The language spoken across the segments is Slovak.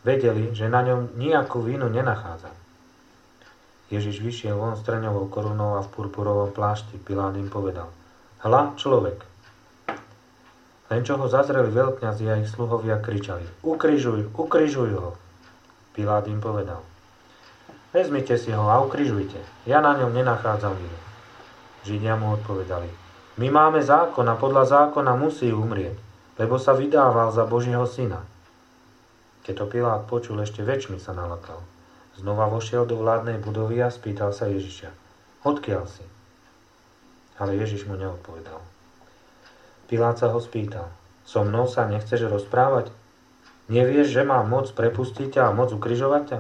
Vedeli, že na ňom nejakú vinu nenachádza. Ježiš vyšiel von s trňovou korunou a v purpurovom plášti. Pilát im povedal: Hľa, človek. Len čo ho zazreli veľkňazi a ich sluhovia, kričali: Ukrižuj, ukrižuj ho. Pilát im povedal: Vezmite si ho a ukrižujte. Ja na ňom nenachádzam vinu. Židia mu odpovedali: My máme zákon a podľa zákona musí umrieť, lebo sa vydával za Božieho syna. Keď to Pilát počul, ešte väčšmi sa nalakal. Znova vošiel do vládnej budovy a spýtal sa Ježiša: Odkiaľ si? Ale Ježiš mu neodpovedal. Pilát sa ho spýtal: So mnou sa nechceš rozprávať? Nevieš, že mám moc prepustiť ťa a moc ukrižovať ťa?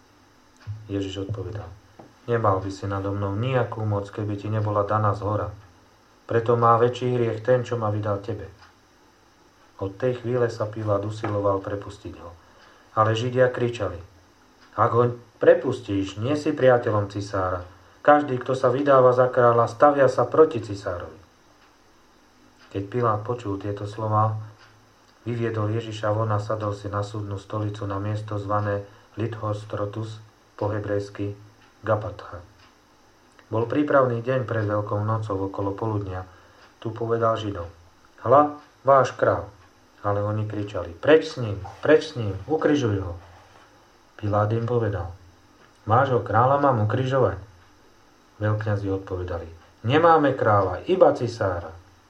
Ježiš odpovedal: Nemal by si nado mnou nejakú moc, keby ti nebola daná zhora. Preto má väčší hriech ten, čo ma vydal tebe. Od tej chvíle sa Pilát usiloval prepustiť ho. Ale Židia kričali: Ak ho prepustíš, nie si priateľom cisára. Každý, kto sa vydáva za kráľa, stavia sa proti cisárovi. Keď Pilát počul tieto slová, vyviedol Ježiša von a sadol si na súdnu stolicu na miesto zvané Lithostrotus, po hebrejsky Gabatha. Bol prípravný deň pred Veľkou nocou okolo poludnia. Tu povedal Židom: Hľa, váš kráľ. Ale oni kričali: Preč s ním, ukrižuj ho. Pilát im povedal: Vášho kráľa mám ukrižovať? Veľkňazi odpovedali: Nemáme kráľa, iba cisára.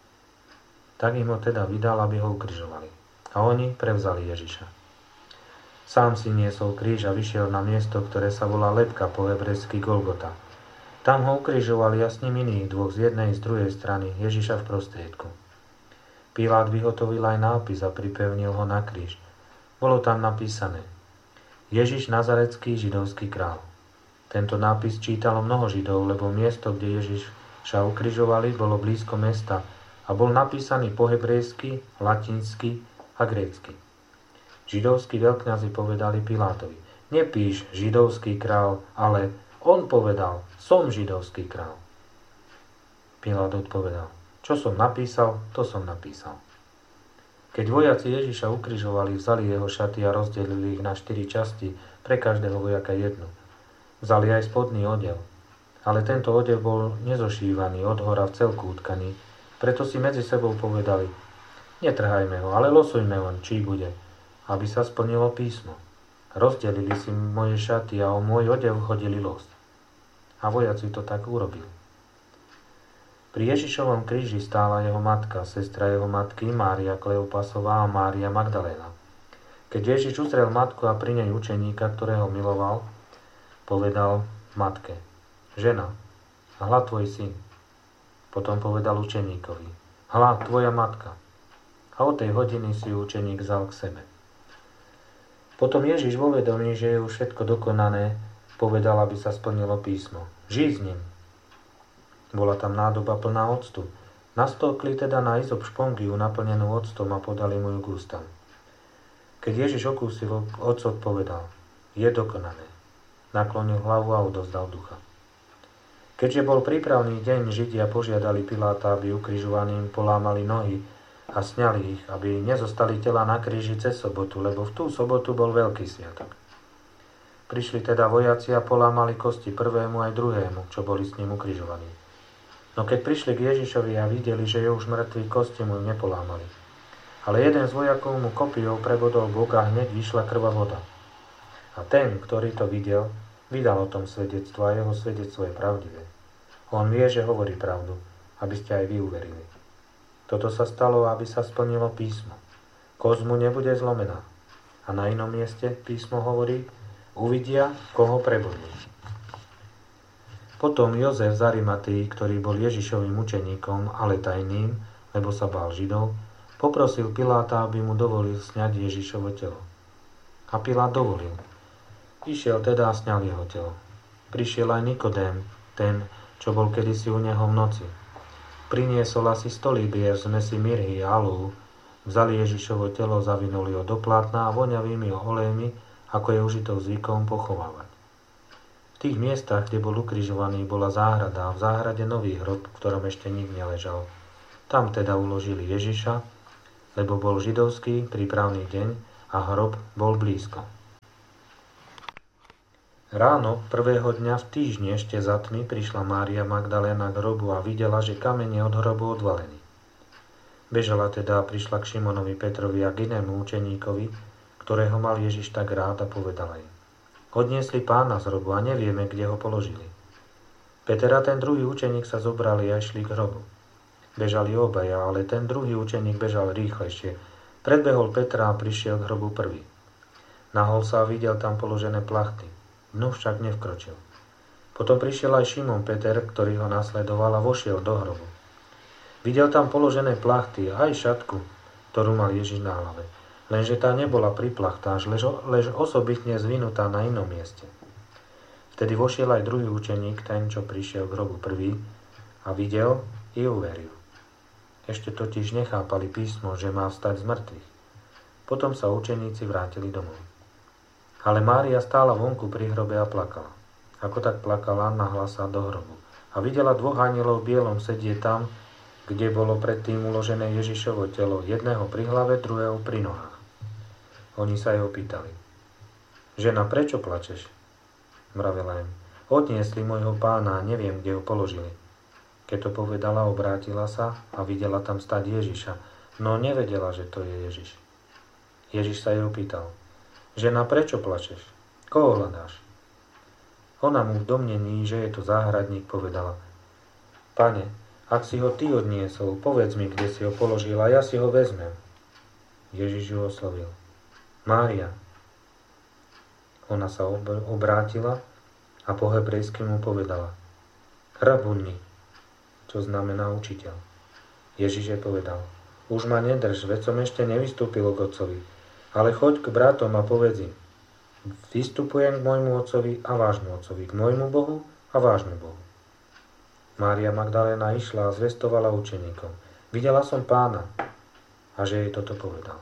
Tak im ho teda vydal, aby ho ukrižovali. A oni prevzali Ježiša. Sám si niesol kríž a vyšiel na miesto, ktoré sa volá Lebka, po hebrejsky Golgota. Tam ho ukrižovali a s ním iných dvoch z jednej z druhej strany, Ježiša v prostriedku. Pilát vyhotovil aj nápis a pripevnil ho na kríž. Bolo tam napísané: Ježiš Nazarecký, židovský král. Tento nápis čítalo mnoho Židov, lebo miesto, kde Ježiša ukrižovali, bolo blízko mesta a bol napísaný po hebrejsky, latinsky a grécky. Židovskí veľkňazi povedali Pilátovi: Nepíš židovský král, ale on povedal: Som židovský král. Pilát odpovedal: Čo som napísal, to som napísal. Keď vojaci Ježiša ukrižovali, vzali jeho šaty a rozdelili ich na 4 časti, pre každého vojaka jednu. Vzali aj spodný odev. Ale tento odev bol nezošívaný, odhora v celku utkaný, preto si medzi sebou povedali: Netrhajme ho, ale losujme on, čí bude, aby sa splnilo písmo. Rozdelili si moje šaty a o môj odev hodili los. A vojaci to tak urobili. Pri Ježišovom kríži stála jeho matka, sestra jeho matky Mária Kleopasová a Mária Magdaléna. Keď Ježiš uzrel matku a pri nej učeníka, ktorého miloval, povedal matke: Žena, hľa tvoj syn. Potom povedal učeníkovi: Hľa tvoja matka. A od tej hodiny si učeník vzal k sebe. Potom Ježiš vo vedomí, že je už všetko dokonané, povedal, aby sa splnilo písmo: Žij s ním. Bola tam nádoba plná octu. Nastolkli teda na izop špongiu naplnenú octom a podali mu ju k ústam. Keď Ježiš okúsil ocot, povedal: Je dokonané. Naklonil hlavu a odovzdal ducha. Keďže bol prípravný deň, Židia požiadali Piláta, aby ukrižovaným polámali nohy a sňali ich, aby nezostali tela na kríži cez sobotu, lebo v tú sobotu bol veľký sviatok. Prišli teda vojaci a polámali kosti prvému aj druhému, čo boli s ním ukrižovaní. No keď prišli k Ježišovi a videli, že je už mŕtvý, kosti mu nepolámali. Ale jeden z vojakov mu kopijou prebodol bok a hneď vyšla krv a voda. A ten, ktorý to videl, vydal o tom svedectvo a jeho svedectvo je pravdivé. On vie, že hovorí pravdu, aby ste aj vy uverili. Toto sa stalo, aby sa splnilo písmo. Kosť mu nebude zlomená. A na inom mieste písmo hovorí: Uvidia, koho prebodli. Potom Jozef z Arimatei, ktorý bol Ježišovým učeníkom, ale tajným, lebo sa bál Židov, poprosil Piláta, aby mu dovolil sňať Ježišovo telo. A Pilát dovolil. Išiel teda a sňal jeho telo. Prišiel aj Nikodém, ten, čo bol kedysi u neho v noci. Priniesol asi 100 libier z zmesi mirhy a alú, vzali Ježišovo telo, zavinuli ho do plátna a voňavými olejmi, ako je užitou zvykom, pochovávať. V tých miestach, kde bol ukrižovaný, bola záhrada a v záhrade nový hrob, v ktorom ešte nik neležal. Tam teda uložili Ježiša, lebo bol židovský prípravný deň a hrob bol blízko. Ráno prvého dňa v týždni ešte za tmy prišla Mária Magdaléna k hrobu a videla, že kameň je od hrobu odvalený. Bežala teda a prišla k Šimonovi Petrovi a k inému učeníkovi, ktorého mal Ježiš tak rád, a povedala im: Odniesli Pána z hrobu a nevieme, kde ho položili. Peter a ten druhý učeník sa zobrali a išli k hrobu. Bežali obaja, ale ten druhý učeník bežal rýchlejšie. Predbehol Petra a prišiel k hrobu prvý. Nahol sa a videl tam položené plachty. Dnu však nevkročil. Potom prišiel aj Šimon Peter, ktorý ho nasledoval, a vošiel do hrobu. Videl tam položené plachty a aj šatku, ktorú mal Ježiš na hlave. Lenže tá nebola pri plachtách, lež osobitne zvinutá na inom mieste. Vtedy vošiel aj druhý učeník, ten, čo prišiel k hrobu prvý, a videl i uveril. Ešte totiž nechápali písmo, že má vstať z mŕtvych. Potom sa učeníci vrátili domov. Ale Mária stála vonku pri hrobe a plakala. Ako tak plakala, nahla sa do hrobu a videla dvoch anjelov v bielom sedieť tam, kde bolo predtým uložené Ježišovo telo, jedného pri hlave, druhého pri nohách. Oni sa jej opýtali: Žena, prečo plačeš? Mravela im: Odniesli môjho Pána a neviem, kde ho položili. Keď to povedala, obrátila sa a videla tam stáť Ježiša, no nevedela, že to je Ježiš. Ježiš sa jej opýtal: Žena, prečo plačeš? Koho hľadáš? Ona mu v domnení, že je to záhradník, povedala: Pane, ak si ho ty odniesol, povedz mi, kde si ho položil, a ja si ho vezmem. Ježiš ju oslovil: Mária. Ona sa obrátila a po hebrejsky mu povedala: Rabuni, čo znamená učiteľ. Ježiš jej povedal: Už ma nedrž, veď som ešte nevystúpil k Otcovi, ale choď k bratom a povedz im: Vystupujem k môjmu Otcovi a vášmu Otcovi, k môjmu Bohu a vášmu Bohu. Mária Magdaléna išla a zvestovala učeníkom: Videla som Pána, a že jej toto povedal.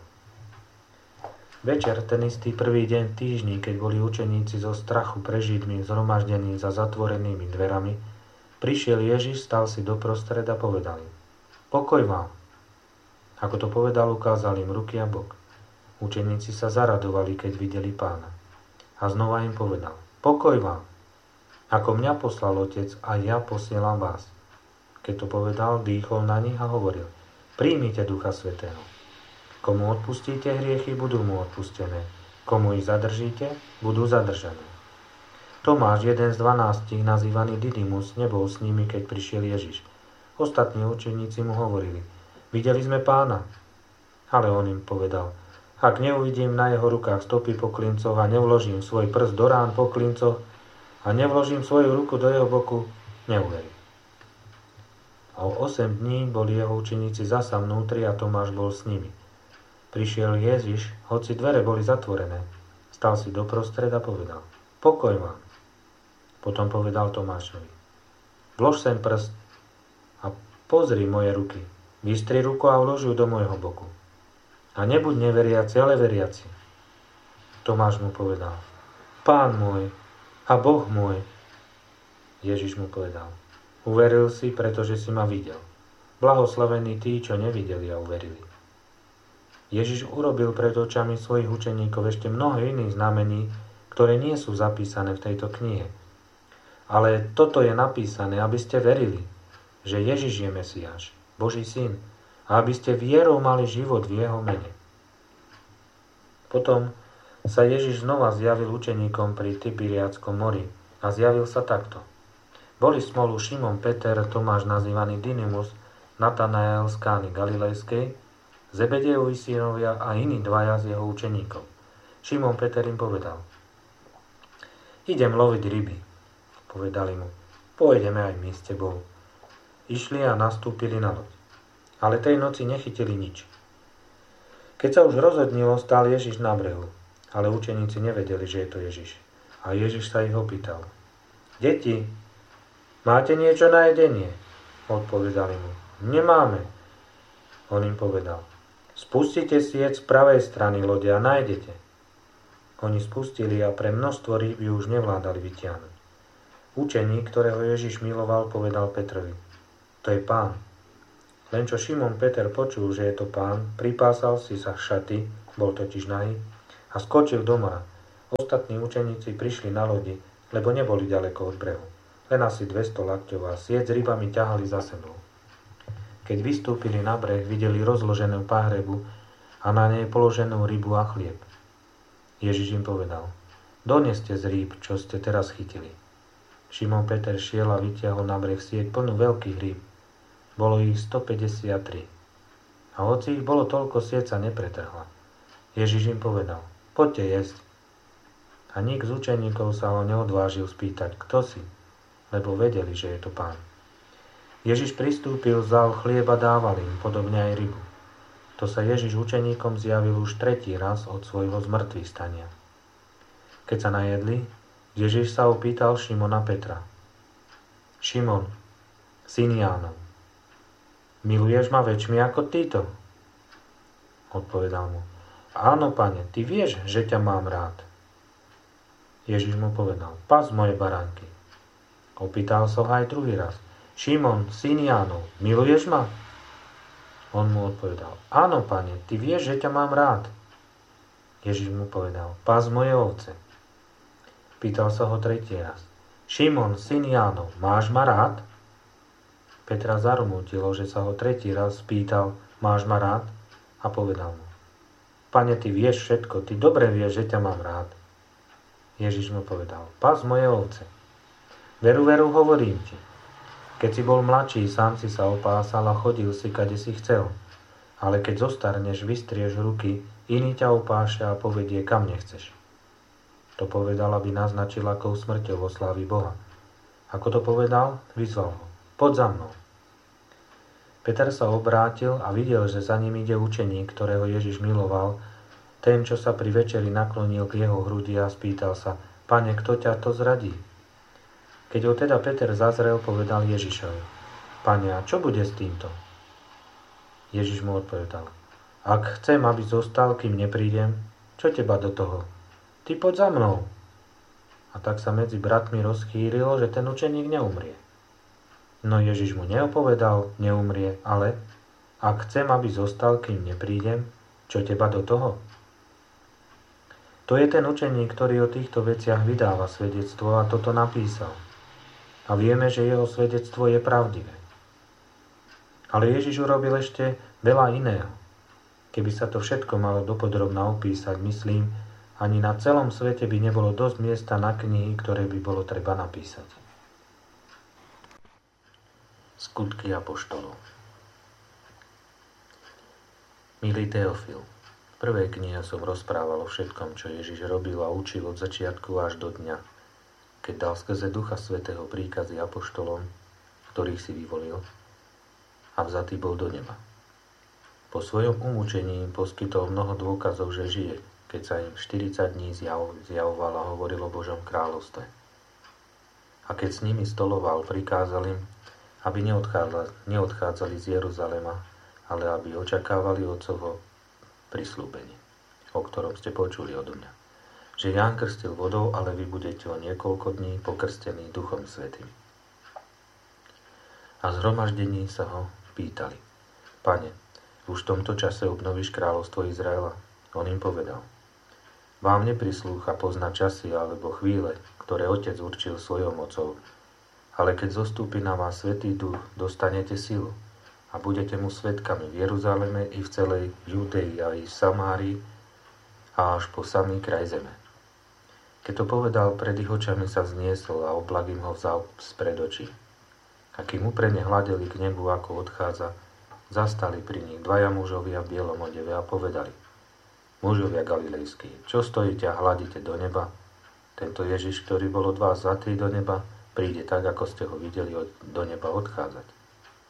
Večer, ten istý prvý deň v týždni, keď boli učeníci zo strachu pre Židmi zhromaždení za zatvorenými dverami, prišiel Ježiš, stal si doprostred a povedal im: Pokoj vám. Ako to povedal, ukázal im ruky a bok. Učeníci sa zaradovali, keď videli Pána. A znova im povedal: Pokoj vám. Ako mňa poslal Otec, a ja posielam vás. Keď to povedal, dýchol na nich a hovoril: Príjmite Ducha Svätého. Komu odpustíte hriechy, budú mu odpustené. Komu ich zadržíte, budú zadržané. Tomáš, jeden z 12, nazývaný Didymus, nebol s nimi, keď prišiel Ježiš. Ostatní učeníci mu hovorili: Videli sme Pána. Ale on im povedal: Ak neuvidím na jeho rukách stopy po klincoch a nevložím svoj prst do rán po klincoch a nevložím svoju ruku do jeho boku, neuverím. A o 8 dní boli jeho učeníci zasa vnútri a Tomáš bol s nimi. Prišiel Ježiš, hoci dvere boli zatvorené. Stal si doprostred a povedal: Pokoj vám. Potom povedal Tomášovi: Vlož sem prst a pozri moje ruky. Vystri ruku a vlož ju do môjho boku. A nebuď neveriaci, ale veriaci. Tomáš mu povedal: Pán môj a Boh môj. Ježiš mu povedal: Uveril si, pretože si ma videl. Blahoslavení tí, čo nevideli a uverili. Ježiš urobil pred očami svojich učeníkov ešte mnoho iných znamení, ktoré nie sú zapísané v tejto knihe. Ale toto je napísané, aby ste verili, že Ježiš je Mesiáš, Boží syn, a aby ste vierou mali život v jeho mene. Potom sa Ježiš znova zjavil učeníkom pri Tiberiádskom mori a zjavil sa takto. Boli spolu Šimon Peter, Tomáš nazývaný Didymus, Natanael z Kány Galilejskej, Zebedejovi synovia a iní dvaja z jeho učeníkov. Šimon Peter im povedal: Idem loviť ryby. Povedali mu: Pôjdeme aj my s tebou. Išli a nastúpili na loď. Ale tej noci nechytili nič. Keď sa už rozhodnilo, stál Ježiš na brehu, ale učeníci nevedeli, že je to Ježiš. A Ježiš sa ich opýtal: Deti, máte niečo na jedenie? Odpovedali mu: Nemáme. On im povedal: Spustite sieť z pravej strany lode a nájdete. Oni spustili a pre množstvo rýb ju už nevládali vytiahnuť. Učeník, ktorého Ježiš miloval, povedal Petrovi: To je Pán. Len čo Šimon Peter počul, že je to Pán, pripásal si sa šaty, bol totiž nahý, a skočil do mora. Ostatní učeníci prišli na lodi lebo neboli ďaleko od brehu. Len asi 200 lakťov a sieť s rybami ťahali za sebou. Keď vystúpili na breh, videli rozloženú páhrebu a na nej položenú rybu a chlieb. Ježiš im povedal: Doneste z rýb, čo ste teraz chytili. Šimon Peter šiel a vytiahol na breh sieť plnú veľkých rýb. Bolo ich 153. A hoci ich bolo toľko, sieť sa nepretrhla. Ježiš im povedal: Poďte jesť. A nik z učeníkov sa ho neodvážil spýtať: Kto si? Lebo vedeli, že je to Pán. Ježiš pristúpil, vzal chlieb a dával im, podobne aj rybu. To sa Ježiš učeníkom zjavil už 3. raz od svojho zmrtvých stania. Keď sa najedli, Ježiš sa opýtal Šimona Petra: Šimon, syn Jánov, miluješ ma väčšmi ako títo? Odpovedal mu: Áno, Pane, ty vieš, že ťa mám rád. Ježiš mu povedal: Pas moje baránky. Opýtal sa ho aj druhý raz: Šimon, syn Jánov, miluješ ma? On mu odpovedal: Áno, Pane, ty vieš, že ťa mám rád. Ježiš mu povedal: Pas moje ovce. Pýtal sa ho 3. raz: Šimon, syn Jánov, máš ma rád? Petra zarmútilo, že sa ho 3. raz spýtal: Máš ma rád? A povedal mu: Pane, ty vieš všetko, ty dobre vieš, že ťa mám rád. Ježiš mu povedal: Pas moje ovce. Veru, veru, hovorím ti. Keď si bol mladší, sám si sa opásal a chodil si, kade si chcel. Ale keď zostarneš, vystrieš ruky, iný ťa opáše a povedie, kam nechceš. To povedal, aby naznačil, akou smrťou oslávi Boha. Ako to povedal, vyzval ho: Poď za mnou. Peter sa obrátil a videl, že za ním ide učeník, ktorého Ježiš miloval, ten, čo sa pri večeri naklonil k jeho hrudi a spýtal sa: Pane, kto ťa to zradí? Keď ho teda Peter zazrel, povedal Ježišovi: Pane, a čo bude s týmto? Ježiš mu odpovedal: Ak chcem, aby zostal, kým neprídem, čo teba do toho? Ty poď za mnou. A tak sa medzi bratmi rozchýrilo, že ten učeník neumrie. No Ježiš mu neopovedal: neumrie, ale ak chcem, aby zostal, kým neprídem, čo teba do toho? To je ten učeník, ktorý o týchto veciach vydáva svedectvo a toto napísal. A vieme, že jeho svedectvo je pravdivé. Ale Ježiš urobil ešte veľa iného. Keby sa to všetko malo dopodrobna opísať, myslím, ani na celom svete by nebolo dosť miesta na knihy, ktoré by bolo treba napísať. Skutky apoštolov. Milý Teofil, v prvej knihe som rozprával o všetkom, čo Ježiš robil a učil od začiatku až do dňa, keď dal skrze Ducha Svätého príkazy apoštolom, ktorých si vyvolil, a vzatý bol do neba. Po svojom umúčení im poskytol mnoho dôkazov, že žije, keď sa im 40 dní zjavoval a hovoril o Božom kráľovstve. A keď s nimi stoloval, prikázal im, aby neodchádzali z Jeruzalema, ale aby očakávali Otcovho prisľúbenie, o ktorom ste počuli odo mňa. Že Ján krstil vodou, ale vy budete o niekoľko dní pokrstení Duchom Svätým. A zhromaždení sa ho pýtali: Pane, už v tomto čase obnovíš kráľovstvo Izraela? On im povedal: Vám neprislúcha poznať časy alebo chvíle, ktoré Otec určil svojou mocou, ale keď zostúpi na vás Svätý Duch, dostanete silu a budete mu svedkami v Jeruzaleme i v celej Judei a i v Samárii a až po samý kraj zeme. Keď to povedal, pred ich očami sa vzniesol a oblak im ho vzal spred očí. A kým uprene hľadeli k nebu, ako odchádza, zastali pri nich 2 mužovia v bielom odeve a povedali: Mužovia galilejskí, čo stojíte a hľadíte do neba? Tento Ježiš, ktorý bol od vás vzatý do neba, príde tak, ako ste ho videli do neba odchádzať.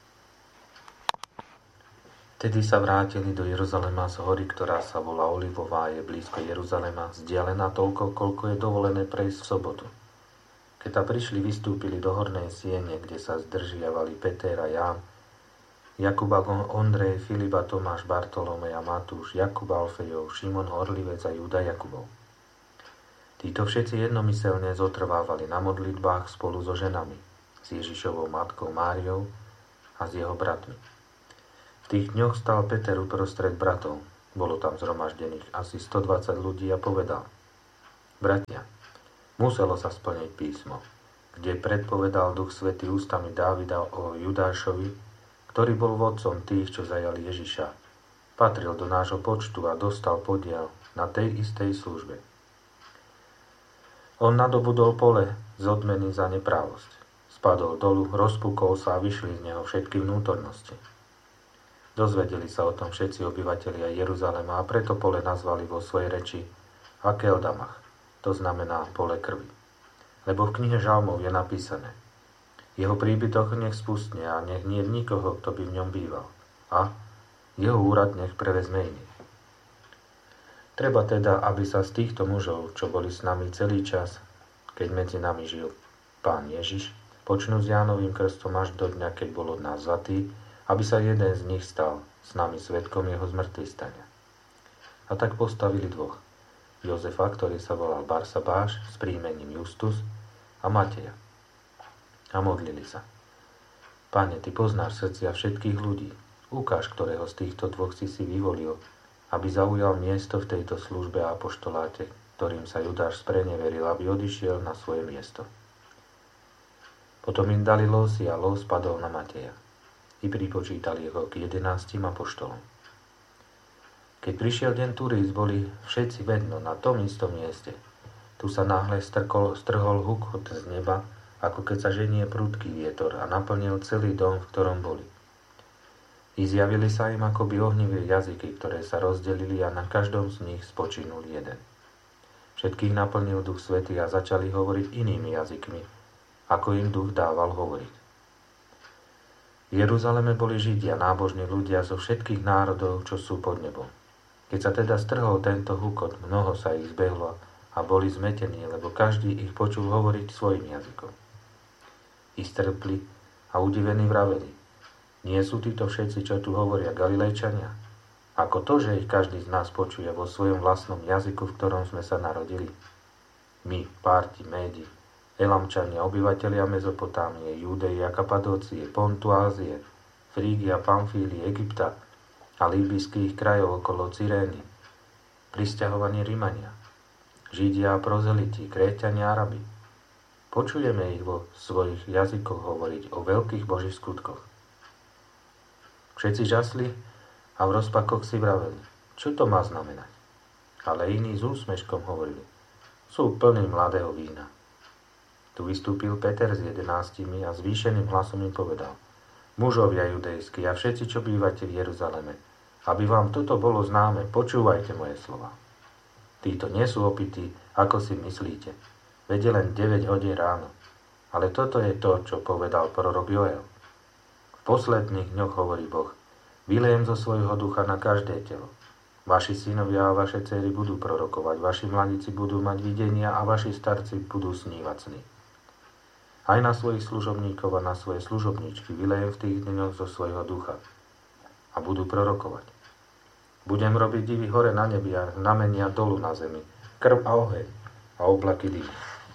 Tedy sa vrátili do Jeruzalema z hory, ktorá sa volá Olivová a je blízko Jeruzalema, vzdialená toľko, koľko je dovolené prejsť v sobotu. Keď tam prišli, vystúpili do hornej siene, kde sa zdržiavali Peter a Ján, Jakub a Ondrej, Filip a Tomáš, Bartolomej a Matúš, Jakub Alfejov, Šimon Horlivec a Júda Jakubov. Títo všetci jednomyselne zotrvávali na modlitbách spolu so ženami, s Ježišovou matkou Máriou a s jeho bratmi. V tých dňoch stal Peter uprostred bratov, bolo tam zhromaždených asi 120 ľudí a povedal: Bratia, Muselo sa splniť písmo, kde predpovedal Duch Svätý ústami Dávida o Judášovi, ktorý bol vodcom tých, čo zajali Ježiša. Patril do nášho počtu a dostal podiel na tej istej službe. On nadobudol pole z odmeny za neprávosť. Spadol dolu, rozpukol sa a vyšli z neho všetky vnútornosti. Dozvedeli sa o tom všetci obyvatelia Jeruzalema a preto pole nazvali vo svojej reči Akeldamach, to znamená pole krvi. Lebo v knihe Žalmov je napísané: Jeho príbytok nech spustne a nech nie je nikoho, kto by v ňom býval. A jeho úrad nech prevezme iný. Treba teda, aby sa z týchto mužov, čo boli s nami celý čas, keď medzi nami žil Pán Ježiš, počnú s Jánovým krstom až do dňa, keď bol od nás vzatý, aby sa jeden z nich stal s nami svedkom jeho zmŕtvychvstania. A tak postavili dvoch. Jozefa, ktorý sa volal Barsabáš s príjmením Justus, a Mateja. A modlili sa: Pane, Ty poznáš srdcia všetkých ľudí. Ukáž, ktorého z týchto dvoch si vyvolil, aby zaujal miesto v tejto službe a apoštoláte, ktorým sa Judáš spreneveril, aby odišiel na svoje miesto. Potom im dali losy a los padol na Mateja. I pripočítali ho k 11 apoštolom. Keď prišiel deň Turíc, boli všetci vedno na tom istom mieste. Tu sa náhle strhol hukot z neba, ako keď sa ženie prudký vietor a naplnil celý dom, v ktorom boli. I zjavili sa im akoby ohnivé jazyky, ktoré sa rozdelili a na každom z nich spočinul jeden. Všetkých naplnil Duch Svätý a začali hovoriť inými jazykmi, ako im Duch dával hovoriť. V Jeruzaleme boli Židia, nábožní ľudia zo všetkých národov, čo sú pod nebom. Keď sa teda strhol tento hukot, mnoho sa ich zbehlo a boli zmetení, lebo každý ich počul hovoriť svojim jazykom. I strpli a udivení vraveli: Nie sú títo všetci, čo tu hovoria, Galilejčania? Ako to, že ich každý z nás počuje vo svojom vlastnom jazyku, v ktorom sme sa narodili? My, Párti, Médi, Elamčania, obyvatelia Mezopotámie, Júdeje a Kapadócie, Pontu, Ázie, Frígia, Pamfílie, Egypta a líbyjských krajov okolo Cyrény, prisťahovaní Rimania, Židia a prozeliti, Kréťania a Arabi. Počujeme ich vo svojich jazykoch hovoriť o veľkých Božích skutkoch. Všetci žasli a v rozpakoch si vraveli: Čo to má znamenať? Ale iní s úsmeškom hovorili: Sú plní mladého vína. Tu vystúpil Peter s 11 a zvýšeným hlasom im povedal: Mužovia judejskí a všetci, čo bývate v Jeruzaleme, aby vám toto bolo známe, počúvajte moje slova. Títo nie sú opití, ako si myslíte. Vede len 9 hodín ráno. Ale toto je to, čo povedal prorok Joel. V posledných dňoch hovorí Boh: Vylejem zo svojho ducha na každé telo. Vaši synovia a vaše dcery budú prorokovať, vaši mladíci budú mať videnia a vaši starci budú snívať sny. Aj na svojich služobníkov a na svoje služobníčky vylejem v tých dňoch zo svojho ducha a budú prorokovať. Budem robiť divy hore na nebi a znamenia dolu na zemi, krv a oheň a oblaky dymu.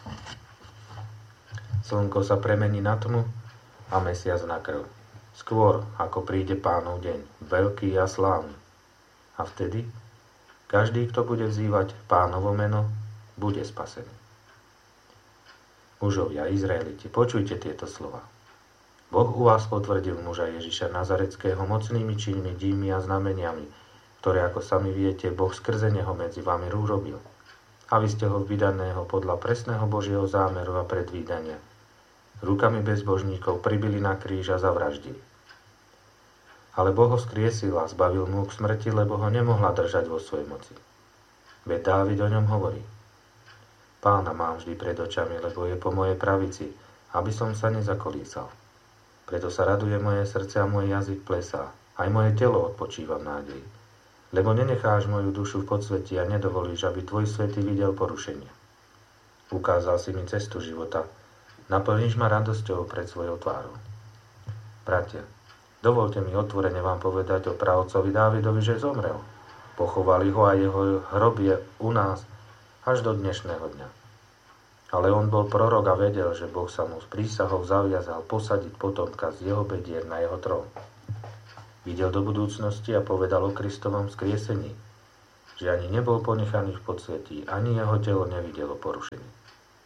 Slnko sa premení na tmu a mesiac na krv. Skôr, ako príde Pánov deň, veľký a slávny. A vtedy každý, kto bude vzývať Pánovo meno, bude spasený. Mužovia, Izraeliti, počujte tieto slova. Boh u vás potvrdil muža Ježiša Nazareckého mocnými činmi, divmi a znameniami, ktoré, ako sami viete, Boh skrze neho medzi vami urobil. A vy ste ho vydaného podľa presného Božieho zámeru a predvídania rukami bezbožníkov pribili na kríž a zavraždili. Ale Boh ho skriesil a zbavil mu k smrti, lebo ho nemohla držať vo svojej moci. Veď Dávid o ňom hovorí: Pána mám vždy pred očami, lebo je po mojej pravici, aby som sa nezakolísal. Preto sa raduje moje srdce a môj jazyk plesá, aj moje telo odpočíva v nádeji. Lebo nenecháš moju dušu v podsvetí a nedovolíš, aby tvoj svätý videl porušenia. Ukázal si mi cestu života, naplníš ma radosťou pred svojou tvárou. Bratia, dovolte mi otvorene vám povedať o praotcovi Dávidovi, že zomrel. Pochovali ho a jeho hrob je u nás až do dnešného dňa. Ale on bol prorok a vedel, že Boh sa mu s prísahou zaviazal posadiť potomka z jeho bedier na jeho trón. Videl do budúcnosti a povedal o Kristovom skriesení, že ani nebol ponechaný v podsvetí, ani jeho telo nevidelo porušení.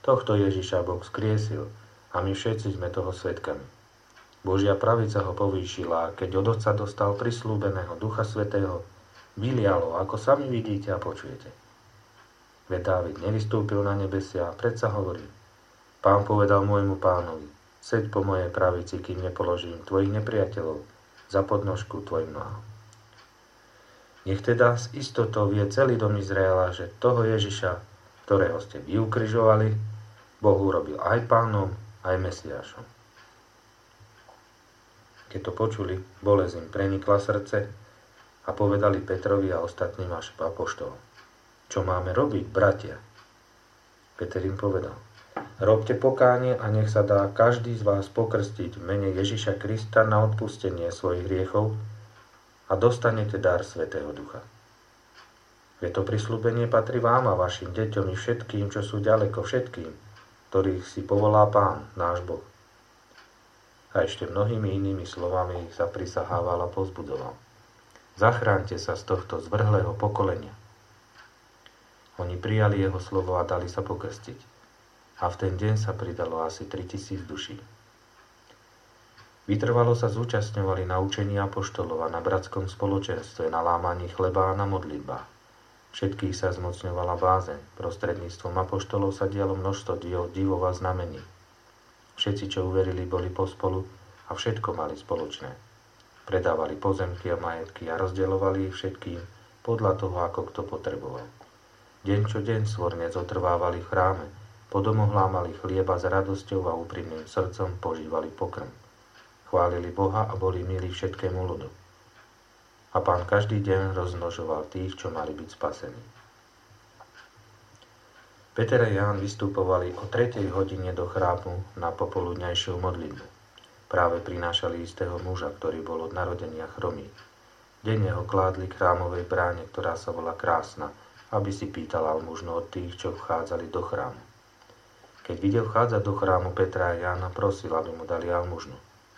Tohto Ježiša Boh skriesil a my všetci sme toho svedkami. Božia pravica ho povýšila a keď od Otca dostal prislúbeného Ducha Svätého, vylialo, ako sami vidíte a počujete. Veď Dávid nevystúpil na nebesia a predsa hovorí: Pán povedal môjmu pánovi, seď po mojej pravici, kým nepoložím tvojich nepriateľov za podnožku tvojim nohám. Nech teda s istotou vie celý dom Izraela, že toho Ježiša, ktorého ste vy ukrižovali, Boh urobil aj pánom, aj Mesiášom. Keď to počuli, bolesť im prenikla srdce a povedali Petrovi a ostatným apoštolom: Čo máme robiť, bratia? Peter im povedal: Robte pokánie a nech sa dá každý z vás pokrstiť v mene Ježiša Krista na odpustenie svojich hriechov a dostanete dar Svätého Ducha. Veď to prisľúbenie patrí vám a vašim deťom i všetkým, čo sú ďaleko, všetkým, ktorých si povolá Pán, náš Boh. A ešte mnohými inými slovami ich zaprisahával a povzbudzoval: Zachránte sa z tohto zvrhlého pokolenia. Oni prijali jeho slovo a dali sa pokrstiť. A v ten deň sa pridalo asi 3000 duší. Vytrvalo sa zúčastňovali na učení apoštolov a na bratskom spoločenstve, na lámaní chleba a na modlitbách. Všetkých sa zmocňovala bázeň. Prostredníctvom apoštolov sa dialo množstvo divov a znamení. Všetci, čo uverili, boli pospolu a všetko mali spoločné. Predávali pozemky a majetky a rozdeľovali ich všetkým podľa toho, ako kto potreboval. Deň čo deň svorne zotrvávali v chráme, po domoch lámali chlieba s radosťou a úprimným srdcom požívali pokrm. Chválili Boha a boli milí všetkému ľudu. A Pán každý deň rozmnožoval tých, čo mali byť spasení. Peter a Ján vystupovali o 3. hodine do chrámu na popoludňajšiu modlitbu. Práve prinášali istého muža, ktorý bol od narodenia chromý. Denne ho kládli k chrámovej bráne, ktorá sa volá Krásna, aby si pýtal almužnu od tých, čo vchádzali do chrámu. Keď videl vchádzať do chrámu Petra a Jána, prosil, aby mu dali almužnu.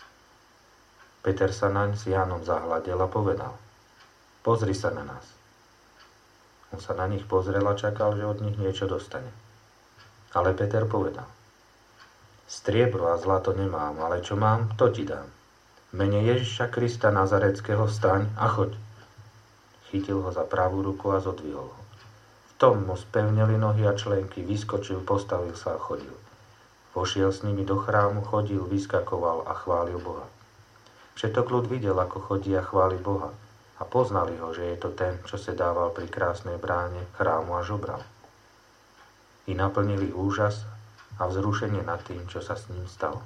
Peter sa naň s Jánom zahľadel a povedal: Pozri sa na nás. On sa na nich pozrel a čakal, že od nich niečo dostane. Ale Peter povedal: Striebro a zlato nemám, ale čo mám, to ti dám. V mene Ježiša Krista Nazareckého vstaň a choď. Chytil ho za pravú ruku a zodvihol ho. V tom mu spevnili nohy a členky, vyskočil, postavil sa a chodil. Vošiel s nimi do chrámu, chodil, vyskakoval a chválil Boha. Všetok ľud videl, ako chodí a chváli Boha, a poznali ho, že je to ten, čo sedával pri krásnej bráne chrámu a žobral. I naplnili úžas a vzrušenie nad tým, čo sa s ním stalo.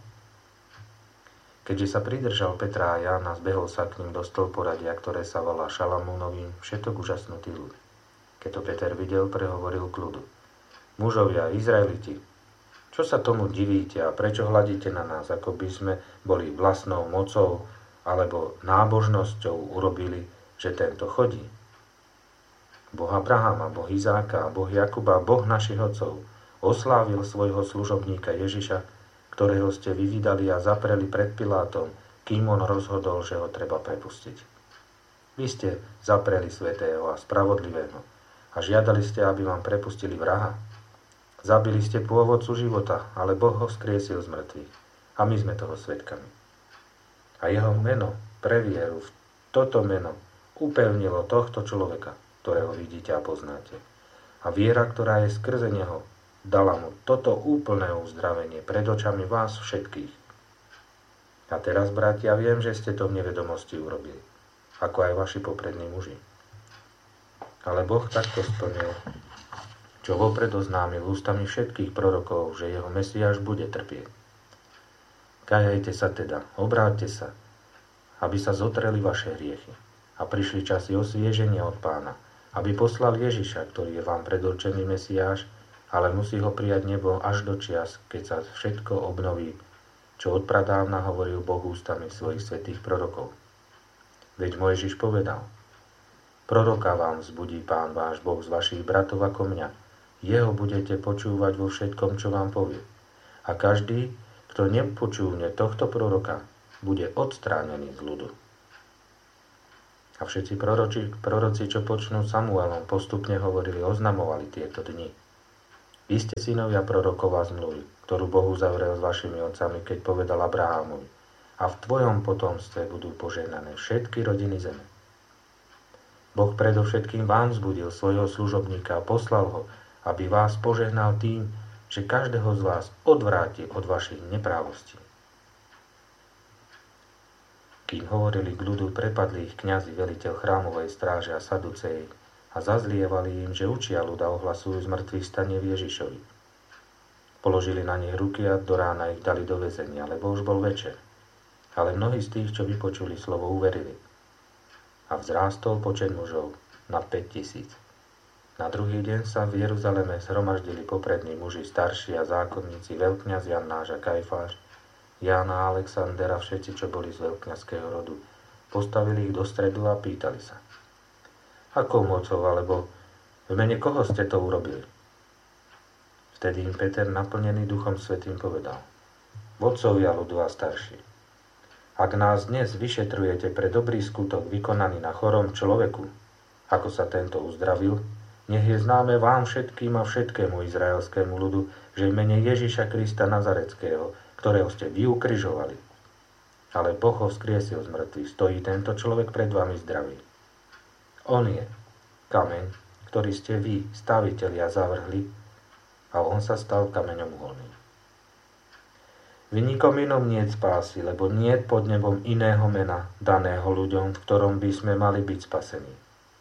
Keďže sa pridržal Petra a Jána, zbehol sa k ním do stĺporadia, ktoré sa volá Šalamúnovým, všetok úžasnutý ľud. Keď to Peter videl, prehovoril k ľudu: Mužovia, Izraeliti, čo sa tomu divíte a prečo hľadíte na nás, ako by sme boli vlastnou mocou alebo nábožnosťou urobili, že tento chodí? Boh Abrahama, Boh Izáka, Boh Jakuba, Boh našich otcov oslávil svojho služobníka Ježiša, ktorého ste vy vydali a zapreli pred Pilátom, kým on rozhodol, že ho treba prepustiť. Vy ste zapreli svätého a spravodlivého a žiadali ste, aby vám prepustili vraha. Zabili ste pôvodcu života, ale Boh ho skriesil z mŕtvych a my sme toho svedkami. A jeho meno pre vieru v toto meno upevnilo tohto človeka, ktorého vidíte a poznáte. A viera, ktorá je skrze neho, dala mu toto úplné uzdravenie pred očami vás všetkých. A teraz, bratia, viem, že ste to v nevedomosti urobili, ako aj vaši poprední muži. Ale Boh takto splnil, čo vopred oznámil ústami všetkých prorokov, že jeho Mesiáš bude trpieť. Kajajte sa teda, obráťte sa, aby sa zotreli vaše hriechy a prišli časy osvieženia od Pána, aby poslal Ježiša, ktorý je vám predurčený Mesiáš, ale musí ho prijať nebo až do čias, keď sa všetko obnoví, čo od pradávna hovoril Boh ústami svojich svätých prorokov. Veď Mojžiš povedal: Proroka vám vzbudí Pán váš Boh z vašich bratov ako mňa. Jeho budete počúvať vo všetkom, čo vám povie. A každý, kto nepočúvne tohto proroka, bude odstránený z ľudu. A všetci proroci, čo počnú Samuelom, postupne hovorili, oznamovali tieto dni. Vy ste synovia prorokov a zmluvy, ktorú Boh uzavrel s vašimi otcami, keď povedal Abrahámovi: a v tvojom potomstve budú požehnané všetky rodiny zeme. Boh predovšetkým vám vzbudil svojho služobníka a poslal ho, aby vás požehnal tým, že každého z vás odvráti od vašich neprávostí. Kým hovorili k ľudu, prepadli ich kňazi, veliteľ chrámovej stráže a saduceji a zazlievali im, že učia ľud a ohlasujú zmrtvých stanie v Ježišovi. Položili na nich ruky a do rána ich dali do väzenia, lebo už bol večer. Ale mnohí z tých, čo vypočuli slovo, uverili. A vzrástol počet mužov na 5 000. Na druhý deň sa v Jeruzaleme zhromaždili poprední muži, starší a zákonníci, veľkňaz Jannáš a Kajfáš, Ján a Alexander a všetci, čo boli z veľkňazského rodu. Postavili ich do stredu a pýtali sa: akou mocou, alebo v mene koho ste to urobili? Vtedy im Peter, naplnený Duchom Svätým, povedal: vodcovia ľudu a starší, ak nás dnes vyšetrujete pre dobrý skutok vykonaný na chorom človeku, ako sa tento uzdravil, nech je známe vám všetkým a všetkému izraelskému ľudu, že v mene Ježiša Krista Nazareckého, ktorého ste vy ukrižovali, ale Boh ho vzkriesil z mŕtvych, stojí tento človek pred vami zdravý. On je kameň, ktorý ste vy, stavitelia, zavrhli, a on sa stal kameňom uholným. V nikom inom niet spásy, lebo niet pod nebom iného mena daného ľuďom, v ktorom by sme mali byť spasení.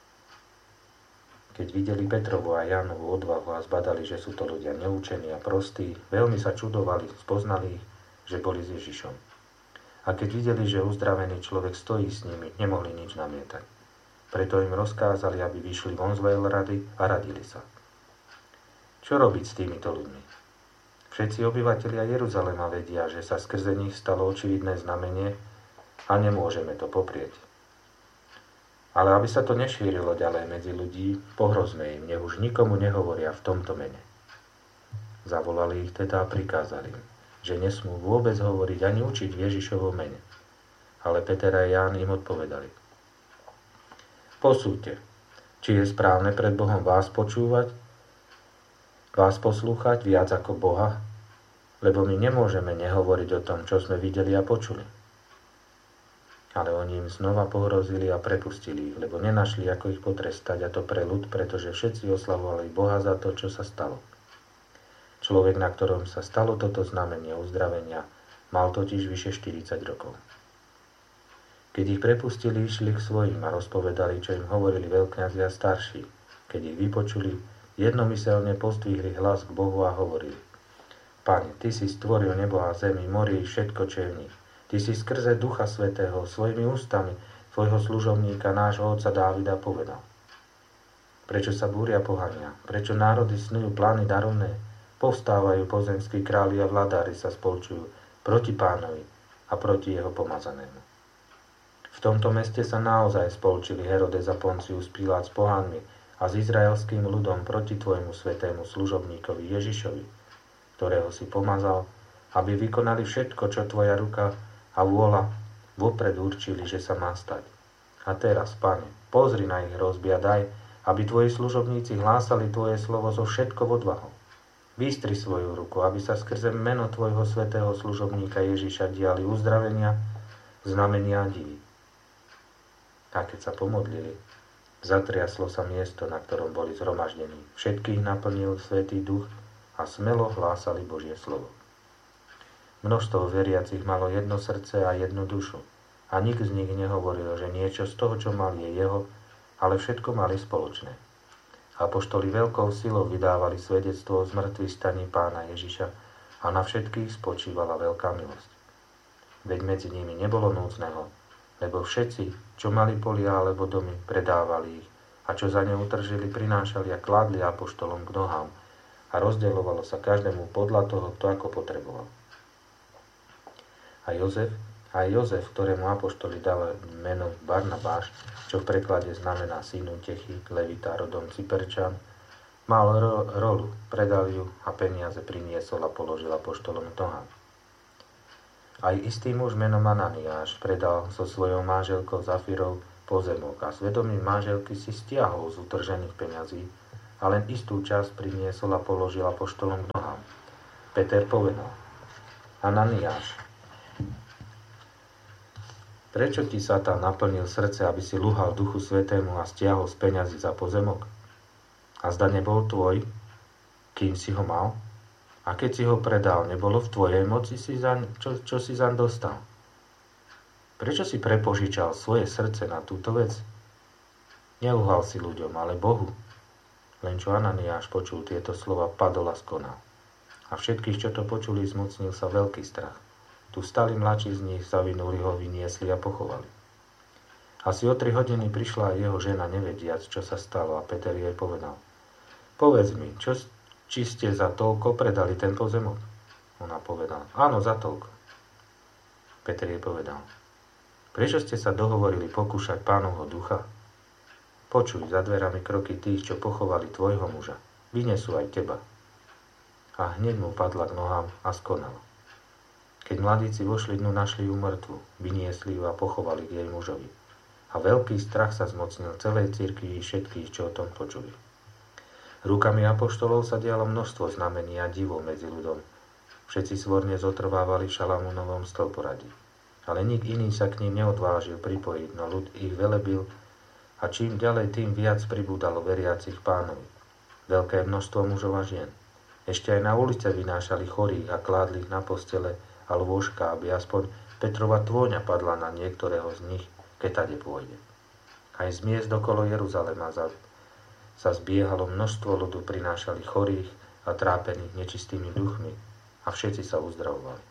Keď videli Petrovu a Jánovu odvahu a zbadali, že sú to ľudia neúčení a prostí, veľmi sa čudovali, spoznali ich, že boli s Ježišom. A keď videli, že uzdravený človek stojí s nimi, nemohli nič namietať. Preto im rozkázali, aby vyšli von z veľrady a radili sa. Čo robiť s týmito ľuďmi? Všetci obyvatelia Jeruzalema vedia, že sa skrze nich stalo očividné znamenie a nemôžeme to poprieť. Ale aby sa to nešírilo ďalej medzi ľudí, pohrozme im, nech už nikomu nehovoria v tomto mene. Zavolali ich teda a prikázali im, že nesmú vôbec hovoriť ani učiť v Ježišovom mene. Ale Peter a Ján im odpovedali: posúďte, či je správne pred Bohom vás poslúchať viac ako Boha, lebo my nemôžeme nehovoriť o tom, čo sme videli a počuli. Ale oni im znova pohrozili a prepustili ich, lebo nenašli, ako ich potrestať, a to pre ľud, pretože všetci oslavovali Boha za to, čo sa stalo. Človek, na ktorom sa stalo toto znamenie uzdravenia, mal totiž vyše 40 rokov. Keď ich prepustili, išli k svojim a rozpovedali, čo im hovorili veľkňazi a starší. Keď ich vypočuli, jednomyselne pozdvihli hlas k Bohu a hovorili: Pane, Ty si stvoril nebo a zemi, mori i všetko, čo je v nich. Ty si skrze Ducha Svätého svojimi ústami tvojho služobníka, nášho otca Dávida, povedal: prečo sa búria pohania, prečo národy snujú plány darovné, povstávajú pozemskí králi a vladári sa spolčujú proti Pánovi a proti jeho pomazanému. V tomto meste sa naozaj spolčili Herodes a Poncius Pilát s pohánmi a s izraelským ľudom proti tvojmu svätému služobníkovi Ježišovi, ktorého si pomazal, aby vykonali všetko, čo tvoja ruka a vôľa vopred určili, že sa má stať. A teraz, Pane, pozri na ich hrozby a daj, aby tvoji služobníci hlásali tvoje slovo so všetkou odvahou. Vystri svoju ruku, aby sa skrze meno tvojho svätého služobníka Ježiša diali uzdravenia, znamenia a divy. A keď sa pomodlili, zatriaslo sa miesto, na ktorom boli zhromaždení. Všetkých naplnil Svätý Duch a smelo hlásali Božie slovo. Množstvo veriacich malo jedno srdce a jednu dušu a nik z nich nehovoril, že niečo z toho, čo mal, je jeho, ale všetko mali spoločné. Apoštoli veľkou silou vydávali svedectvo o zmrtvých staní Pána Ježiša a na všetkých spočívala veľká milosť. Veď medzi nimi nebolo núdzneho, lebo všetci, čo mali polia alebo domy, predávali ich a čo za ne utržili, prinášali a kládli apoštolom k nohám a rozdeľovalo sa každému podľa toho, kto ako potreboval. A Jozef, ktorému apoštoli dali meno Barnabáš, čo v preklade znamená syn útechy, levita rodom Cyperčan, mal rolu, predal ju a peniaze priniesol a položil apoštolom k nohám. Aj istý muž menom Ananiáš predal so svojou manželkou Zafirou pozemok a svedomím manželky si stiahol z utržených peňazí a len istú časť priniesol a položil apoštolom k nohám. Peter povedal: Ananiáš, prečo ti Satan naplnil srdce, aby si luhal Duchu Svätému a stiahol z peňazí za pozemok? A zda nebol tvoj, kým si ho mal? A keď si ho predal, nebolo v tvojej moci, čo si zaň dostal? Prečo si prepožičal svoje srdce na túto vec? Neluhal si ľuďom, ale Bohu. Len čo Ananiáš počul tieto slova, padol a skonal. A všetkých, čo to počuli, zmocnil sa veľký strach. Tu stali mladší z nich, zavinuli ho, vyniesli a pochovali. Asi o 3 hodiny prišla aj jeho žena, nevediac, čo sa stalo, a Peter jej povedal: Povedz mi, či ste za toľko predali ten pozemok? Ona povedala: Áno, za toľko. Peter jej povedal: Prečo ste sa dohovorili pokúšať Pánovho ducha? Počuj, za dverami kroky tých, čo pochovali tvojho muža. Vynesú aj teba. A hneď mu padla k nohám a skonala. Keď mladíci vošli dnu, našli ju mŕtvu, vyniesli ju a pochovali k jej mužovi. A veľký strach sa zmocnil celej cirkvi i všetkých, čo o tom počuli. Rukami apoštolov sa dialo množstvo znamení a divov medzi ľudom. Všetci svorne zotrvávali v Šalamúnovom stĺporadí. Ale nik iný sa k ním neodvážil pripojiť, no ľud ich velebil a čím ďalej, tým viac pribúdalo veriacich Pánovi. Veľké množstvo mužov a žien. Ešte aj na ulice vynášali chorých a kládli ich na postele a lôžka, aby aspoň Petrova tôňa padla na niektorého z nich, keď tade pôjde. Aj z miest okolo Jeruzalema sa zbiehalo množstvo ľudu, prinášali chorých a trápených nečistými duchmi a všetci sa uzdravovali.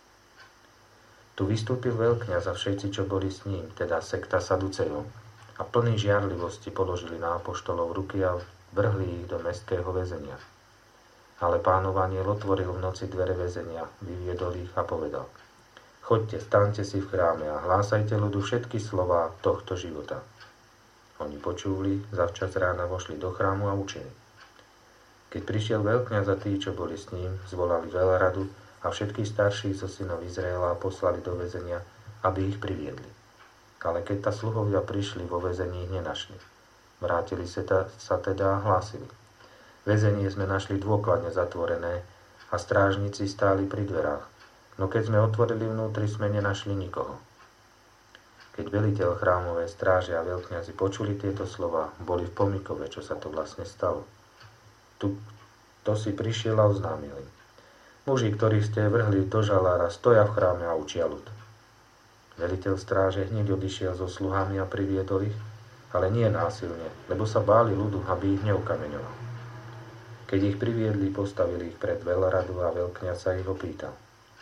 Tu vystúpil veľkňaz a všetci, čo boli s ním, teda sekta Saducejov, a plní žiarlivosti položili na apoštolov ruky a vrhli ich do mestského väzenia. Ale Pánov anjel otvoril v noci dvere väzenia, vyviedol ich a povedal: Choďte, staňte si v chráme a hlásajte ľudu všetky slová tohto života. Oni počuli, zavčas rána vošli do chrámu a učili. Keď prišiel veľkňaz a tí, čo boli s ním, zvolali veľradu a všetkých starších zo synov Izraela poslali do väzenia, aby ich priviedli. Ale keď tá sluhovia prišli, vo väzení ich nenašli. Vrátili sa teda a hlásili: Väzenie sme našli dôkladne zatvorené a strážnici stáli pri dverách, no keď sme otvorili vnútri, sme nenašli nikoho. Keď veliteľ chrámovej stráže a veľkňazi počuli tieto slova, boli v pomykove, čo sa to vlastne stalo. To si prišiel a oznámil im: Muži, ktorých ste vrhli do žalára, stoja v chráme a učia ľud. Veliteľ stráže hneď odišiel so sluhami a priviedol ich, ale nie násilne, lebo sa báli ľudu, aby ich neukameňoval. Keď ich priviedli, postavili ich pred veľradu a veľkňaz sa ich opýtal: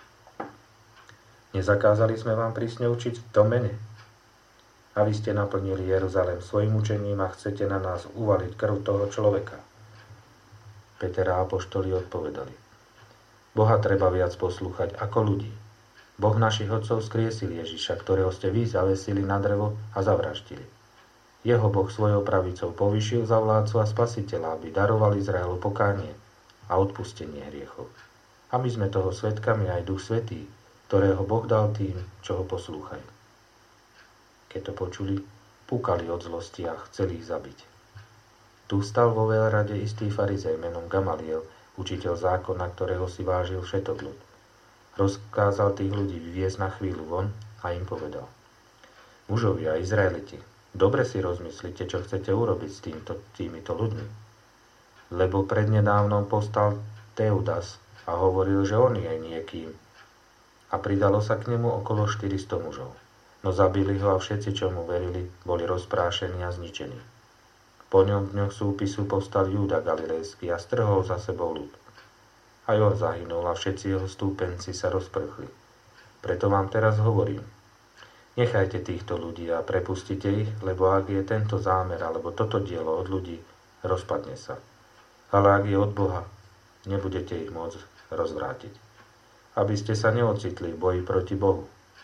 Nezakázali sme vám prísne učiť v tom mene? A vy ste naplnili Jeruzalém svojim učením a chcete na nás uvaliť krv toho človeka. Peter a apoštoli odpovedali: Boha treba viac poslúchať ako ľudí. Boh našich otcov skriesil Ježiša, ktorého ste vy zavesili na drevo a zavraždili. Jeho Boh svojou pravicou povyšil za vládcu a spasiteľa, aby daroval Izraelu pokánie a odpustenie hriechov. A my sme toho svedkami aj Duch Svätý, ktorého Boh dal tým, čo ho poslúchajú. Keď to počuli, púkali od zlosti a chceli ich zabiť. Tu stal vo veľrade istý farizej menom Gamaliel, učiteľ zákona, ktorého si vážil všetok ľud. Rozkázal tých ľudí vyviesť na chvíľu von a im povedal: Mužovia, Izraeliti, dobre si rozmyslite, čo chcete urobiť s týmito ľuďmi. Lebo prednedávnom postal Teudas a hovoril, že on je niekým. A pridalo sa k nemu okolo 400 mužov. No zabili ho a všetci, čo mu verili, boli rozprášení a zničení. Po ňom v dňoch súpisu povstal Júda Galilejský a strhol za sebou ľud. Aj on zahynul a všetci jeho stúpenci sa rozprchli. Preto vám teraz hovorím: nechajte týchto ľudí a prepustite ich, lebo ak je tento zámer alebo toto dielo od ľudí, rozpadne sa. Ale ak je od Boha, nebudete ich môcť rozvrátiť. Aby ste sa neocitli v boji proti Bohu.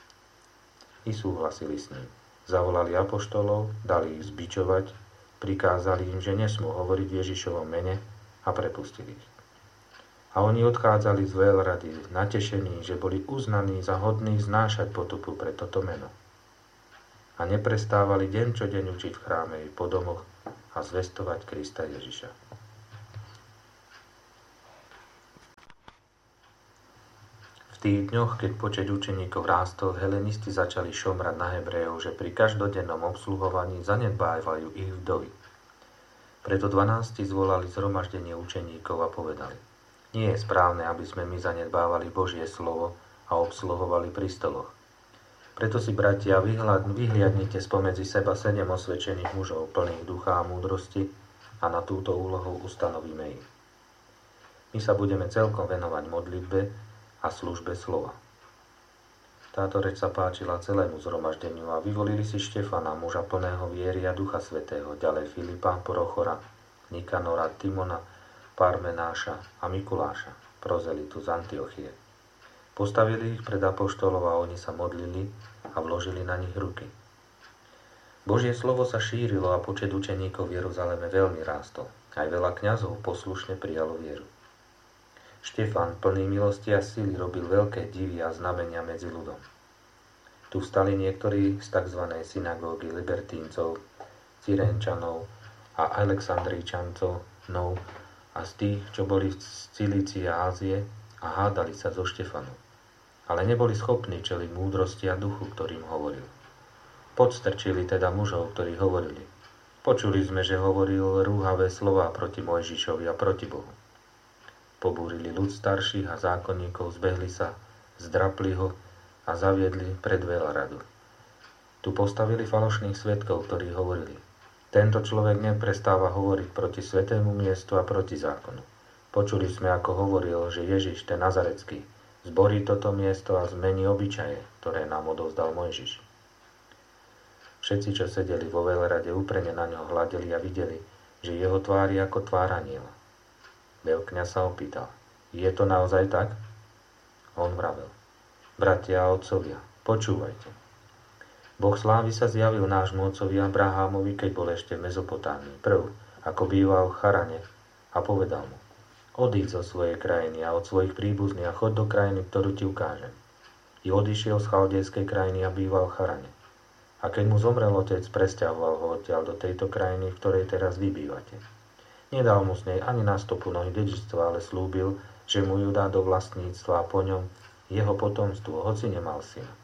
I súhlasili s ním. Zavolali apoštolov, dali ich zbičovať, prikázali im, že nesmú hovoriť v Ježišovom mene a prepustili ich. A oni odchádzali z veľrady natešení, že boli uznaní za hodných znášať potupu pre toto meno. A neprestávali deň čo deň učiť v chráme i po domoch a zvestovať Krista Ježiša. tých dňoch, keď počet učeníkov rástol, helenisti začali šomrať na Hebrejov, že pri každodennom obsluhovaní zanedbávajú ich vdovy. Preto 12 zvolali zhromaždenie učeníkov a povedali: Nie je správne, aby sme my zanedbávali Božie slovo a obsluhovali pri stoloch. Preto si, bratia, vyhliadnite spomedzi seba 7 osvedčených mužov, plných ducha a múdrosti, a na túto úlohu ustanovíme ich. My sa budeme celkom venovať modlitbe a službe slova. Táto reč sa páčila celému zhromaždeniu a vyvolili si Štefana, muža plného viery a Ducha Svätého, ďalej Filipa, Prochora, Nikanora, Timona, Parmenáša a Mikuláša, prozelitu z Antiochie. Postavili ich pred apoštolov a oni sa modlili a vložili na nich ruky. Božie slovo sa šírilo a počet učeníkov v Jeruzaleme veľmi rástol. Aj veľa kňazov poslušne prijalo vieru. Štefan, plný milosti a síly, robil veľké divy a znamenia medzi ľudom. Tu vstali niektorí z tzv. Synagógy libertíncov, Cyrenčanov a Alexandríčancov a z tých, čo boli z Cilície a Ázie, a hádali sa so Štefanom. Ale neboli schopní čeliť múdrosti a duchu, ktorým hovoril. Podstrčili teda mužov, ktorí hovorili: Počuli sme, že hovoril rúhavé slová proti Mojžišovi a proti Bohu. Pobúrili ľud starších a zákonníkov, zbehli sa, zdrapli ho a zaviedli pred veľradu. Tu postavili falošných svedkov, ktorí hovorili: Tento človek neprestáva hovoriť proti svätému miestu a proti zákonu. Počuli sme, ako hovoril, že Ježiš, ten Nazarecký, zborí toto miesto a zmení obyčaje, ktoré nám odovzdal Mojžiš. Všetci, čo sedeli vo veľrade, úprene na ňo hľadeli a videli, že jeho tvár je ako tvár anjela. Veľkňaz sa opýtal: Je to naozaj tak? On vravel: Bratia a otcovia, počúvajte. Boh slávy sa zjavil nášmu otcovi Abrahámovi, keď bol ešte v Mezopotámii, prv, ako býval v Charane, a povedal mu: Odíď zo svojej krajiny a od svojich príbuzných a choď do krajiny, ktorú ti ukážem. I odišiel z chaldejskej krajiny a býval v Charane. A keď mu zomrel otec, presťahoval ho odtiaľ do tejto krajiny, v ktorej teraz vy bývate. Nedal mu z nej ani na stopu nohy dedičstva, ale slúbil, že mu ju dá do vlastníctva a po ňom jeho potomstvo, hoci nemal syna.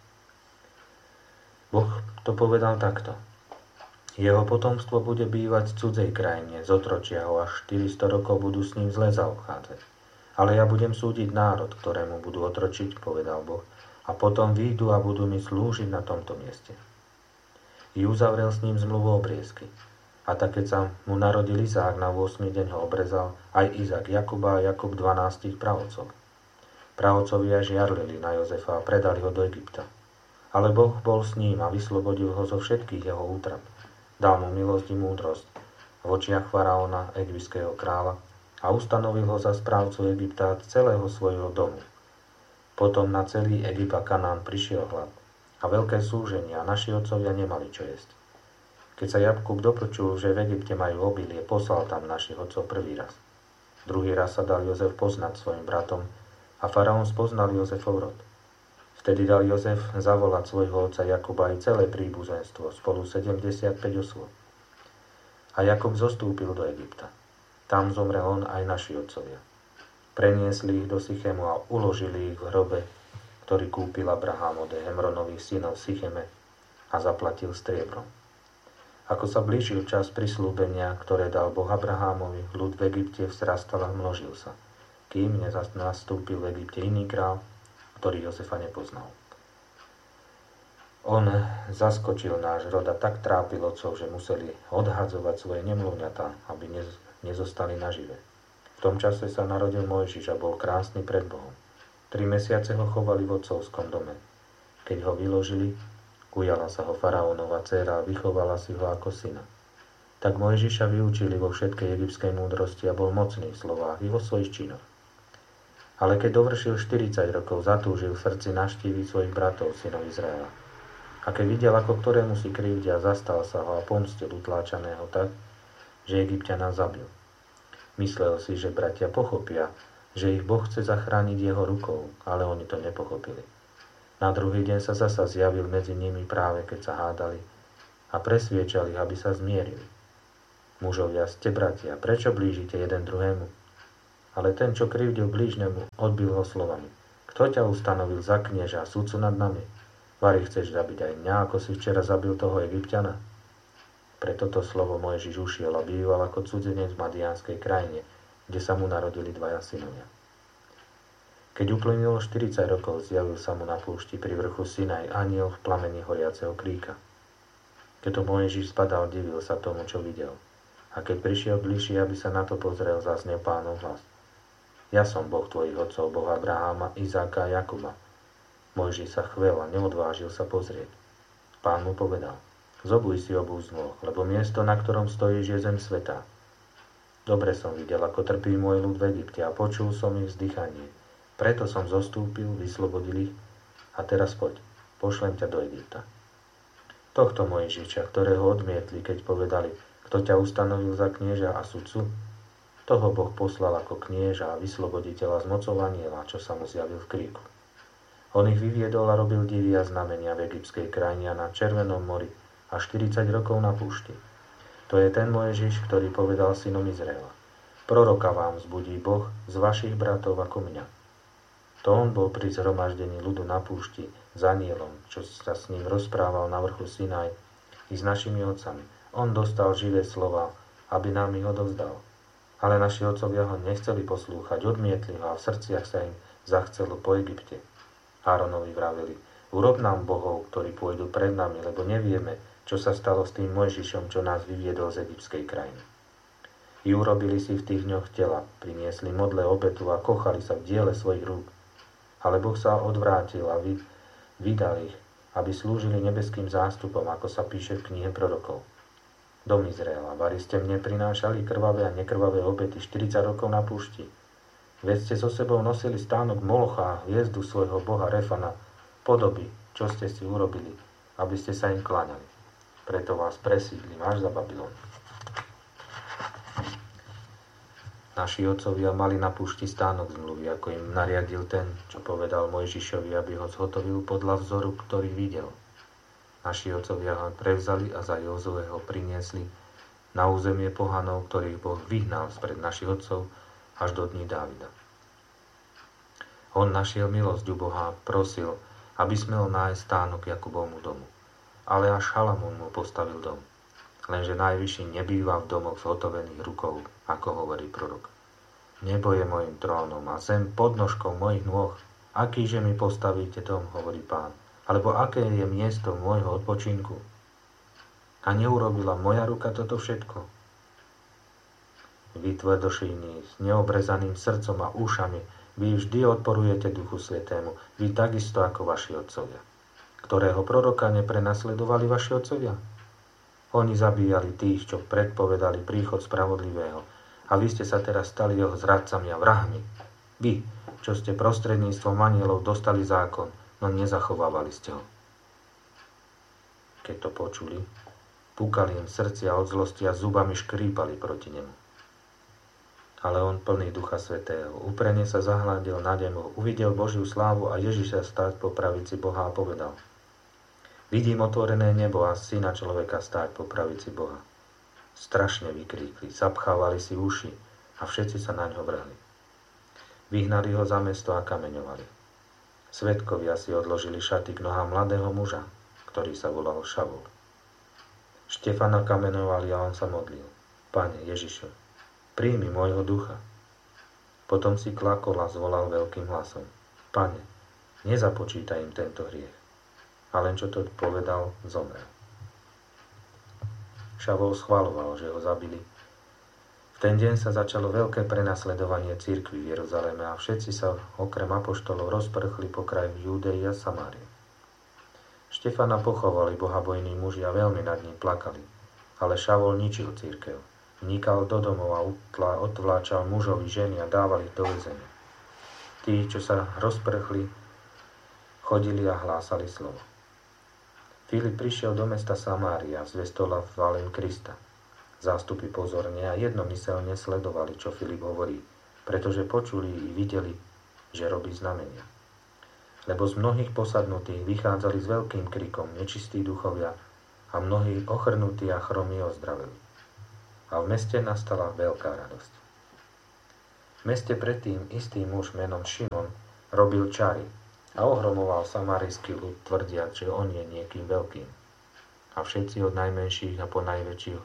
Boh to povedal takto: Jeho potomstvo bude bývať v cudzej krajine, z otročia ho až 400 rokov budú s ním zle zaobchádzať. Ale ja budem súdiť národ, ktorému budú otročiť, povedal Boh, a potom výjdu a budú mi slúžiť na tomto mieste. I uzavrel s ním zmluvu obriezky. A tak, keď sa mu narodil Izák, na 8. deň ho obrezal aj Izák Jakuba a Jakub 12 praotcov. Praotcovia žiarlili na Jozefa a predali ho do Egypta. Ale Boh bol s ním a vyslobodil ho zo všetkých jeho útrap. Dal mu milosť i múdrosť v očiach faraóna, egyptského kráľa, a ustanovil ho za správcu Egypta celého svojho domu. Potom na celý Egypt a Kanán prišiel hlad a veľké súženie a naši otcovia nemali čo jesť. Keď sa Jakub dopočul, že v Egypte majú obilie, poslal tam našich otcov prvý raz. Druhý raz sa dal Jozef poznať svojim bratom a faraón spoznal Jozefov rod. Vtedy dal Jozef zavolať svojho otca Jakuba aj celé príbuzenstvo, spolu 75 osôb. A Jakub zostúpil do Egypta. Tam zomrel on aj naši otcovia. Preniesli ich do Sychemu a uložili ich v hrobe, ktorý kúpil Abrahám od Hemronových synov v Sycheme a zaplatil striebrom. Ako sa blížil čas prislúbenia, ktoré dal Boh Abrahámovi, ľud v Egypte vzrastal a množil sa, kým nastúpil v Egypte iný král, ktorý Jozefa nepoznal. On zaskočil náš rod a tak trápil otcov, že museli odhadzovať svoje nemluvňatá, aby nezostali nažive. V tom čase sa narodil Mojžiš a bol krásny pred Bohom. 3 mesiace ho chovali v otcovskom dome. Keď ho vyložili, ujala sa ho faraónova dcéra a vychovala si ho ako syna. Tak Mojžiša vyučili vo všetkej egyptskej múdrosti a bol mocný v slovách i vo svojich činoch. Ale keď dovršil 40 rokov, zatúžil v srdci navštíviť svojich bratov, synov Izraela. A keď videl, ako ktorému si krivdia, zastal sa ho a pomstil utláčaného tak, že Egypťana zabil. Myslel si, že bratia pochopia, že ich Boh chce zachrániť jeho rukou, ale oni to nepochopili. Na druhý deň sa zasa zjavil medzi nimi práve keď sa hádali a presviečali, aby sa zmierili. Mužovia, ste bratia, prečo blížite jeden druhému? Ale ten, čo krivdil blížnemu, odbil ho slovami: Kto ťa ustanovil za knieža a sudcu nad nami? Vari chceš zabiť aj mňa, ako si včera zabil toho Egypťana? Pre toto slovo Mojžiš ušiel a býval ako cudzenec v Madiánskej krajine, kde sa mu narodili dvaja synovia. Keď uplynulo 40 rokov, zjavil sa mu na púšti pri vrchu Sinaj anjel v plameni horiaceho kríka. Keď to Mojžiš spadal, divil sa tomu, čo videl. A keď prišiel bližšie, aby sa na to pozrel, zaznel Pánov hlas. Ja som Boh tvojich otcov, Boh Abraháma, Izáka a Jakuba. Mojžiš sa chvel a neodvážil sa pozrieť. Pán mu povedal, zobuj si obuv z nôh, lebo miesto, na ktorom stojíš, je zem svätá. Dobre som videl, ako trpí môj ľud v Egypte a počul som ich vzdychanie. Preto som zostúpil, vyslobodil ich a teraz poď, pošlem ťa do Egypta. Tohto Mojžiša, ktorého odmietli, keď povedali, kto ťa ustanovil za knieža a sudcu, toho Boh poslal ako knieža a vysloboditeľa z mocou anjela, čo sa mu zjavil v kríku. On ich vyviedol a robil divy a znamenia v egyptskej krajine a na Červenom mori a 40 rokov na púšti. To je ten Mojžiš, ktorý povedal synom Izraela. Proroka vám vzbudí Boh z vašich bratov ako mňa. To on bol pri zhromaždení ľudu na púšti s anjelom, čo sa s ním rozprával na vrchu Sinaj i s našimi otcami. On dostal živé slova, aby nám ich odovzdal. Ale naši otcovia ho nechceli poslúchať, odmietli ho a v srdciach sa im zachcelo po Egypte. Áronovi vraveli, urob nám bohov, ktorí pôjdu pred nami, lebo nevieme, čo sa stalo s tým Mojžišom, čo nás vyviedol z egyptskej krajiny. I urobili si v tých dňoch tela, priniesli modle obetu a kochali sa v diele svojich rúk. Ale Boh sa odvrátil a vydal ich, aby slúžili nebeským zástupom, ako sa píše v knihe prorokov. Dom Izraela, vari ste mne prinášali krvavé a nekrvavé obety 40 rokov na púšti. Veď ste so sebou nosili stánok Molocha a hviezdu svojho boha Refana, podoby, čo ste si urobili, aby ste sa im kláňali. Preto vás presídlim až za Babylon. Naši otcovia mali na púšti stánok zmluvy, ako im nariadil ten, čo povedal Mojžišovi, aby ho zhotovil podľa vzoru, ktorý videl. Naši otcovia ho prevzali a za Jozueho priniesli na územie pohanov, ktorých Boh vyhnal spred našich otcov až do dní Dávida. On našiel milosť u Boha a prosil, aby smel nájsť stánok Jakubovmu domu. Ale až Šalamún mu postavil dom. Lenže Najvyšší nebýva v domoch zhotovených rukou, ako hovorí prorok. Nebo je mojim trónom a zem podnožkou mojich nôh. Akýže mi postavíte dom, hovorí Pán, alebo aké je miesto môjho odpočinku? A neurobila moja ruka toto všetko? Vy tvrdošíni, s neobrezaným srdcom a ušami, vy vždy odporujete Duchu Svätému, vy takisto ako vaši otcovia. Ktorého proroka neprenasledovali vaši otcovia? Oni zabíjali tých, čo predpovedali príchod spravodlivého, a vy ste sa teraz stali jeho zradcami a vrahmi. Vy, čo ste prostredníctvom anjelov dostali zákon, no nezachovávali ste ho. Keď to počuli, púkali im srdcia od zlosti a zubami škrípali proti nemu. Ale on, plný Ducha Svätého, úprene sa zahľadil na neho, uvidel Božiu slávu a Ježiša stáť po pravici Boha a povedal: Vidím otvorené nebo a syna človeka stáť po pravici Boha. Strašne vykríkli, zapchávali si uši a všetci sa na ňo vrhli. Vyhnali ho za mesto a kameňovali. Svedkovia si odložili šaty k nohám mladého muža, ktorý sa volal Šavol. Štefana kameňovali a on sa modlil: Pane Ježišu, príjmi môjho ducha. Potom si klakol a zvolal veľkým hlasom: Pane, nezapočítaj im tento hriech. A len čo to povedal, zomrel. Šavol schvaľoval, že ho zabili. V ten deň sa začalo veľké prenasledovanie cirkvi v Jeruzaleme a všetci sa okrem apoštolov rozprchli po kraji Júdei a Samárii. Štefana pochovali bohabojní muži a veľmi nad ním plakali, ale Šavol ničil cirkev. Vnikal do domov a odvláčal mužov i ženy a dával ich do väzenia. Tí, čo sa rozprchli, chodili a hlásali slovo. Filip prišiel do mesta Samária, zvestol valen Krista. Zástupy pozorne a jednomyselne sledovali, čo Filip hovorí, pretože počuli i videli, že robí znamenia. Lebo z mnohých posadnutých vychádzali s veľkým krikom nečistí duchovia a mnohí ochrnutí a chromí ozdraveli. A v meste nastala veľká radosť. V meste predtým istý muž menom Šimon robil čary a ohromoval samarijský ľud, tvrdiac, že on je niekým veľkým. A všetci od najmenších a po najväčších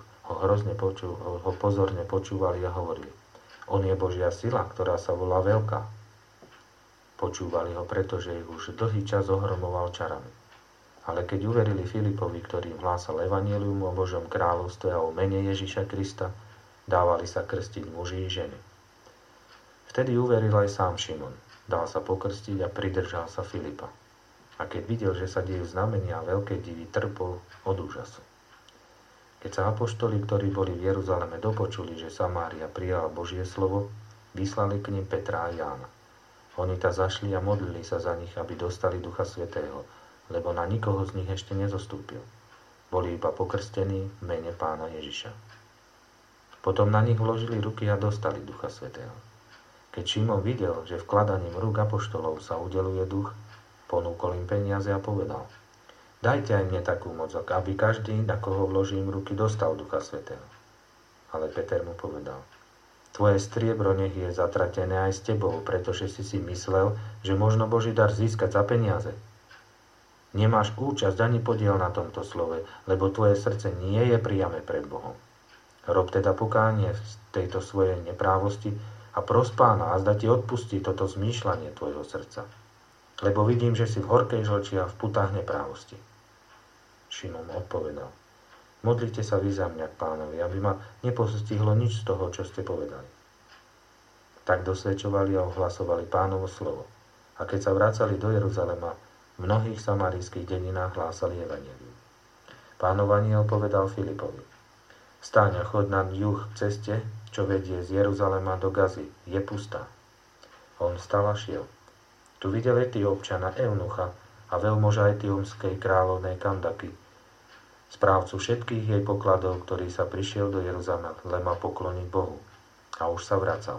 ho pozorne počúvali a hovorili: on je Božia sila, ktorá sa volá Veľká. Počúvali ho, pretože ich už dlhý čas ohromoval čarami. Ale keď uverili Filipovi, ktorý im hlásal evanjelium o Božom kráľovstve a o mene Ježiša Krista, dávali sa krstiť muži i ženy. Vtedy uveril aj sám Šimon. Dal sa pokrstiť a pridržal sa Filipa. A keď videl, že sa dejú znamenia a veľké divy, trpol od úžasu. Keď sa apoštoli, ktorí boli v Jeruzaleme, dopočuli, že Samária prijala Božie slovo, vyslali k nim Petra a Jána. Oni ta zašli a modlili sa za nich, aby dostali Ducha Svätého, lebo na nikoho z nich ešte nezostúpil. Boli iba pokrstení v mene Pána Ježiša. Potom na nich vložili ruky a dostali Ducha Svätého. Keď Šimon videl, že vkladaním rúk apoštolov sa udeluje duch, ponúkol im peniaze a povedal: dajte aj mne takú moc, aby každý, na koho vložím ruky, dostal Ducha Svätého. Ale Peter mu povedal: tvoje striebro nech je zatratené aj s tebou, pretože si myslel, že možno Boží dar získať za peniaze. Nemáš účasť ani podiel na tomto slove, lebo tvoje srdce nie je priame pred Bohom. Rob teda pokánie z tejto svojej neprávosti a pros Pána, a zda ti odpustí toto zmýšľanie tvojho srdca. Lebo vidím, že si v horkej žlči a v putách neprávosti. Šimon odpovedal: modlite sa vy za mňa k Pánovi, aby ma nepostihlo nič z toho, čo ste povedali. Tak dosvedčovali a ohlasovali Pánovo slovo. A keď sa vracali do Jeruzalema, v mnohých samarijských dedinách hlásali evanjelium. Pánov anjel povedal Filipovi: vstaň a choď na juh k ceste, čo vedie z Jeruzalema do Gazy, je pustá. On vstal a šiel. Tu videl Etiópčana Eunucha a veľmoža etiópskej kráľovnej Kandaky, správcu všetkých jej pokladov, ktorý sa prišiel do Jeruzalema pokloniť Bohu. A už sa vracal.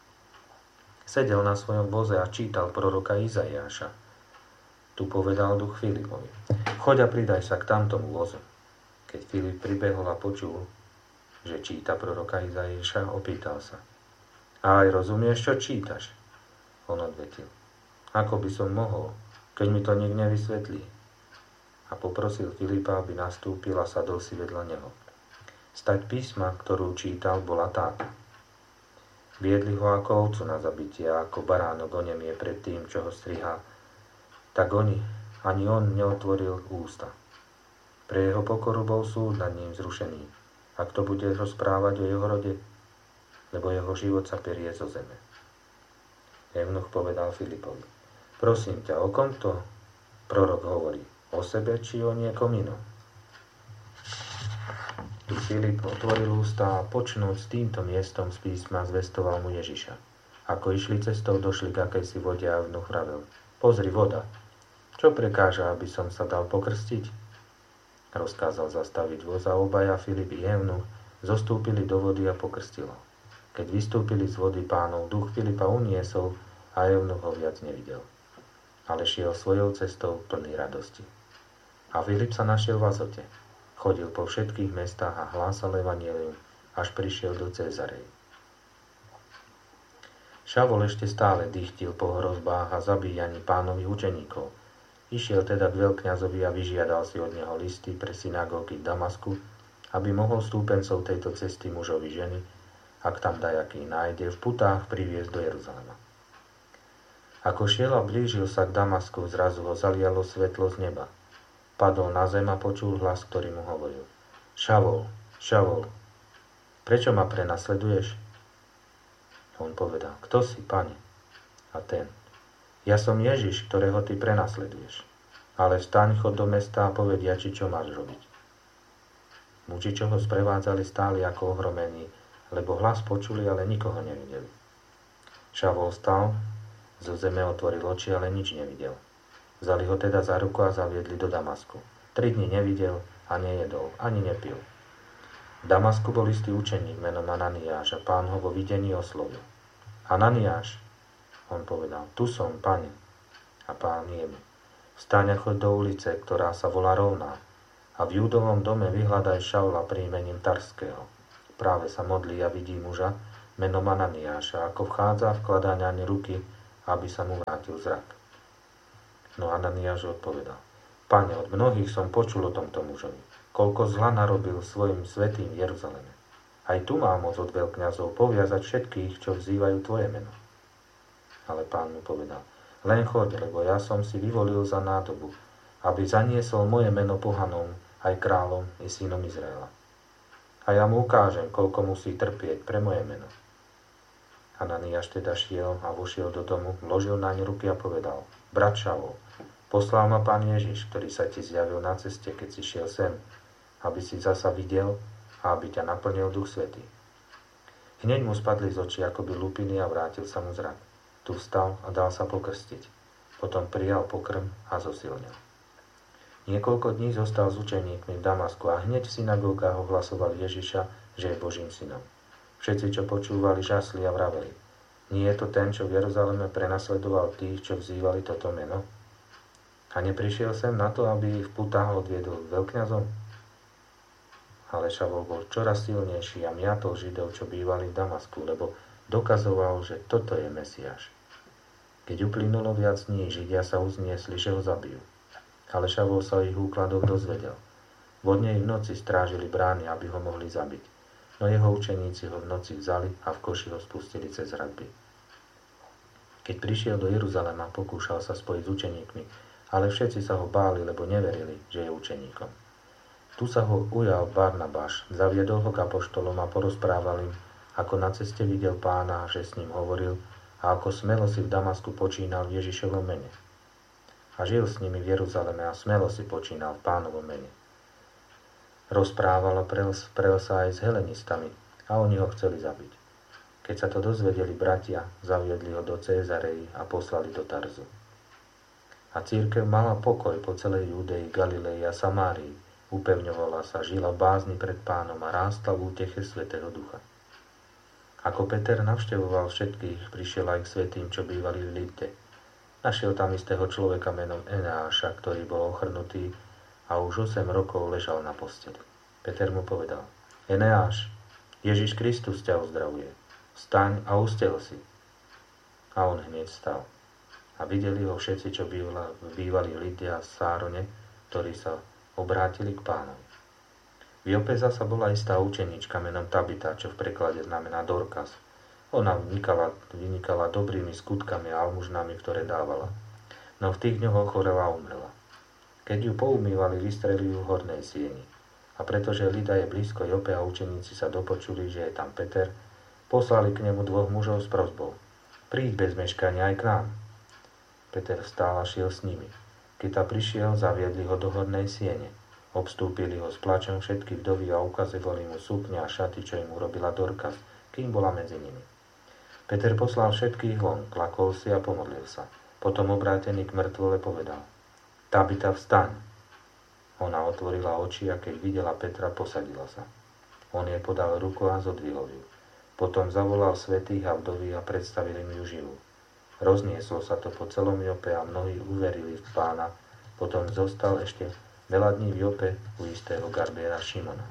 Sedel na svojom voze a čítal proroka Izaiáša. Tu povedal duch Filipovi: choď a pridaj sa k tamtomu vozu. Keď Filip pribehol a počul, že číta proroka Izaiáša, opýtal sa: a aj rozumieš, čo čítaš? On odvetil: ako by som mohol, keď mi to nikto nevysvetlí? A poprosil Filipa, aby nastúpil a sadol si vedľa neho. Stať písma, ktorú čítal, bola táto: viedli ho ako ovcu na zabitie, a ako baránok onemie pred tým, čo ho strihá, tak ani on neotvoril ústa. Pre jeho pokoru bol súd nad ním zrušený. A kto bude rozprávať o jeho rode? Lebo jeho život sa perie zo zeme. Eunuch povedal Filipovi: prosím ťa, o kom to prorok hovorí? O sebe, či o niekom inom? Tu Filip otvoril ústa a počnúť s týmto miestom z písma zvestoval mu Ježiša. Ako išli cestou, došli k akejsi vode a eunuch vravel: pozri, voda. Čo prekáža, aby som sa dal pokrstiť? Rozkázal zastaviť voz a obaja, Filip i eunuch, zostúpili do vody a pokrstil ho. Keď vystúpili z vody, Pánov duch Filipa uniesol a eunuch ho viac nevidel. Ale šiel svojou cestou plný radosti. A Filip sa našiel v Azote. Chodil po všetkých mestách a hlásal evanjelium, až prišiel do Cézarei. Šavol ešte stále dychtil po hrozbách a zabíjaní Pánových učeníkov. Išiel teda k veľkňazovi a vyžiadal si od neho listy pre synagógy v Damasku, aby mohol stúpencov tejto cesty mužovi ženy, ak tam dajaký nájde, v putách priviesť do Jeruzalema. Ako šiel a blížil sa k Damasku, zrazu ho zalialo svetlo z neba. Padol na zem a počul hlas, ktorý mu hovoril: Šavol, Šavol, prečo ma prenasleduješ? On povedal: kto si, Pane? A ten: ja som Ježiš, ktorého ty prenasleduješ. Ale vstaň, chod do mesta a povedia, či čo máš robiť. Muži, čo ho sprevádzali, stáli ako ohromení, lebo hlas počuli, ale nikoho nevideli. Šavol stal, zo zeme otvoril oči, ale nič nevidel. Vzali ho teda za ruku a zaviedli do Damasku. 3 dni nevidel a nejedol, ani nepil. V Damasku bol istý učeník menom Ananiáš a Pán ho vo videní oslovil: Ananiáš. On povedal: tu som, Pane. A Pán jemu: vstaň a choď do ulice, ktorá sa volá Rovná, a v Júdovom dome vyhľadaj Šaula príjmením Tarského. Práve sa modlí a vidí muža menom Ananiáša, ako vchádza, vkladá naň ruky aby sa mu vrátil zrak. No Ananiáš odpovedal: Pane, od mnohých som počul o tomto mužovi, koľko zla narobil svojim svätým v Jeruzaleme. Aj tu má moc od veľkňazov poviazať všetkých, čo vzývajú tvoje meno. Ale Pán mu povedal: Len choď, lebo ja som si vyvolil za nádobu, aby zaniesol moje meno pohanom, aj kráľom i synom Izraela. A ja mu ukážem, koľko musí trpieť pre moje meno. Ananiáš teda šiel a vošiel do domu, vložil naň ruky a povedal: Brat Šavol, poslal ma Pán Ježiš, ktorý sa ti zjavil na ceste, keď si šiel sem, aby si zasa videl a aby ťa naplnil Duch Svätý. Hneď mu spadli z očí akoby lupiny a vrátil sa mu zrak. Tu vstal a dal sa pokrstiť. Potom prijal pokrm a zosilnil. Niekoľko dní zostal s učeníkmi v Damasku a hneď v synagógach ohlasovali Ježiša, že je Božím synom. Všetci, čo počúvali, žasli a vraveli: Nie je to ten, čo v Jeruzaleme prenasledoval tých, čo vzývali toto meno? A neprišiel sem na to, aby ich v putách odviedol k veľkňazom? Ale Šavol bol čoraz silnejší a miatol Židov, čo bývali v Damasku, lebo dokazoval, že toto je Mesiáš. Keď uplynulo viac dní, Židia sa uzniesli, že ho zabijú. Ale Šavol sa o ich úkladoch dozvedel. Vodne i v noci strážili brány, aby ho mohli zabiť. No jeho učeníci ho v noci vzali a v koši ho spustili cez hradby. Keď prišiel do Jeruzalema, pokúšal sa spojiť s učeníkmi, ale všetci sa ho báli, lebo neverili, že je učeníkom. Tu sa ho ujal Barnabáš, zaviedol ho k apoštolom a porozprával im, ako na ceste videl Pána, že s ním hovoril a ako smelo si v Damasku počínal v Ježišovom mene. A žil s nimi v Jeruzaleme a smelo si počínal v Pánovom mene. Rozprával a prel sa aj s helenistami a oni ho chceli zabiť. Keď sa to dozvedeli bratia, zaviedli ho do Cézarei a poslali do Tarzu. A cirkev mala pokoj po celej Judei, Galilei a Samárii, upevňovala sa, žila v bázni pred Pánom a rástla v úteche Svätého Ducha. Ako Peter navštevoval všetkých, prišiel aj k svätým, čo bývali v Lydde. Našiel tam istého človeka menom Eneáša, ktorý bol ochrnutý a už 8 rokov ležal na posteli. Peter mu povedal: Eneáš, Ježiš Kristus ťa uzdravuje. Vstaň a ustel si. A on hneď vstal. A videli ho všetci, čo bývali v Lydde a Sárone, ktorí sa obrátili k Pánovi. V Jope zasa bola istá učenička menom Tabita, čo v preklade znamená Dorkas. Ona vynikala dobrými skutkami a almužnami, ktoré dávala. No v tých dňoch ochorela a umrela. Keď ju poumývali, vystrelili ju v hornej sieni. A pretože Lida je blízko Jope a učeníci sa dopočuli, že je tam Peter, poslali k nemu 2 mužov s prosbou: Príď bez meškania aj k nám. Peter vstal a šiel s nimi. Keď ta prišiel, zaviedli ho do hornej siene. Obstúpili ho s plačom všetky vdovy a ukazovali mu sukňa a šaty, čo im urobila Dorkas, kým bola medzi nimi. Peter poslal všetkých von, klakol si a pomodlil sa. Potom obrátený k mŕtvole povedal: Tabita, vstaň. Ona otvorila oči a keď videla Petra, posadila sa. On jej podal ruku a zodvihol ju. Potom zavolal svätých a vdovy a predstavil im ju živú. Roznieslo sa to po celom Jope a mnohí uverili v Pána. Potom zostal ešte veľa dní v Jope u istého garbiera Šimona.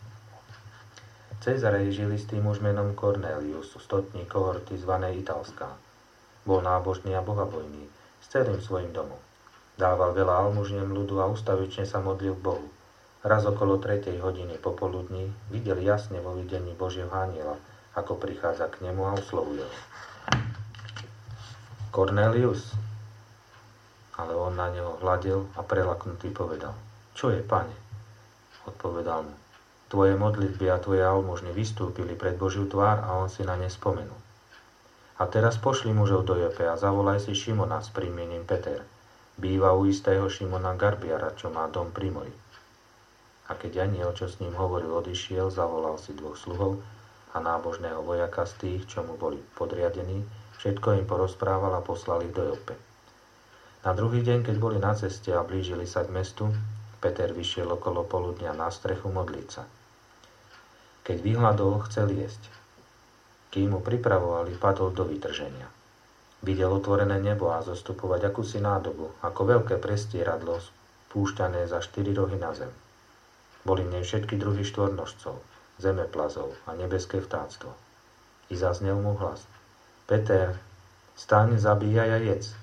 V Cezareji žil istý muž menom Kornélius, stotník kohorty zvanej Italská. Bol nábožný a bohabojný, s celým svojim domom. Dával veľa almužiem ľudu a ustavične sa modlil k Bohu. Raz okolo 3. hodiny popoludní videl jasne vo videní Božieho anjela, ako prichádza k nemu a oslovuje ho: Kornélius. Ale on na neho hľadel a prelaknutý povedal: Čo je, pane? Odpovedal mu: Tvoje modlitby a tvoje almužny vystúpili pred Božiu tvár a on si na ne spomenul. A teraz pošli mužov do Jope a zavolaj si Šimona s príjmením Peter. Býva u istého Šimona Garbiara, čo má dom pri mori. A keď anjel, čo s ním hovoril, odišiel, zavolal si 2 sluhov a nábožného vojaka z tých, čo mu boli podriadení, všetko im porozprával a poslali ich do Jope. Na druhý deň, keď boli na ceste a blížili sa k mestu, Peter vyšiel okolo poludnia na strechu modliť sa. Keď vyhľadol, chcel jesť. Kým mu pripravovali, padol do vytrženia. Videl otvorené nebo a zostupovať akúsi nádobu, ako veľké prestieradlo, spúšťané za 4 rohy na zem. Boli v nej všetky druhy štvornožcov, zemeplazov a nebeské vtáctvo. I zaznel mu hlas: Peter, Staň, zabíjaj a jedz.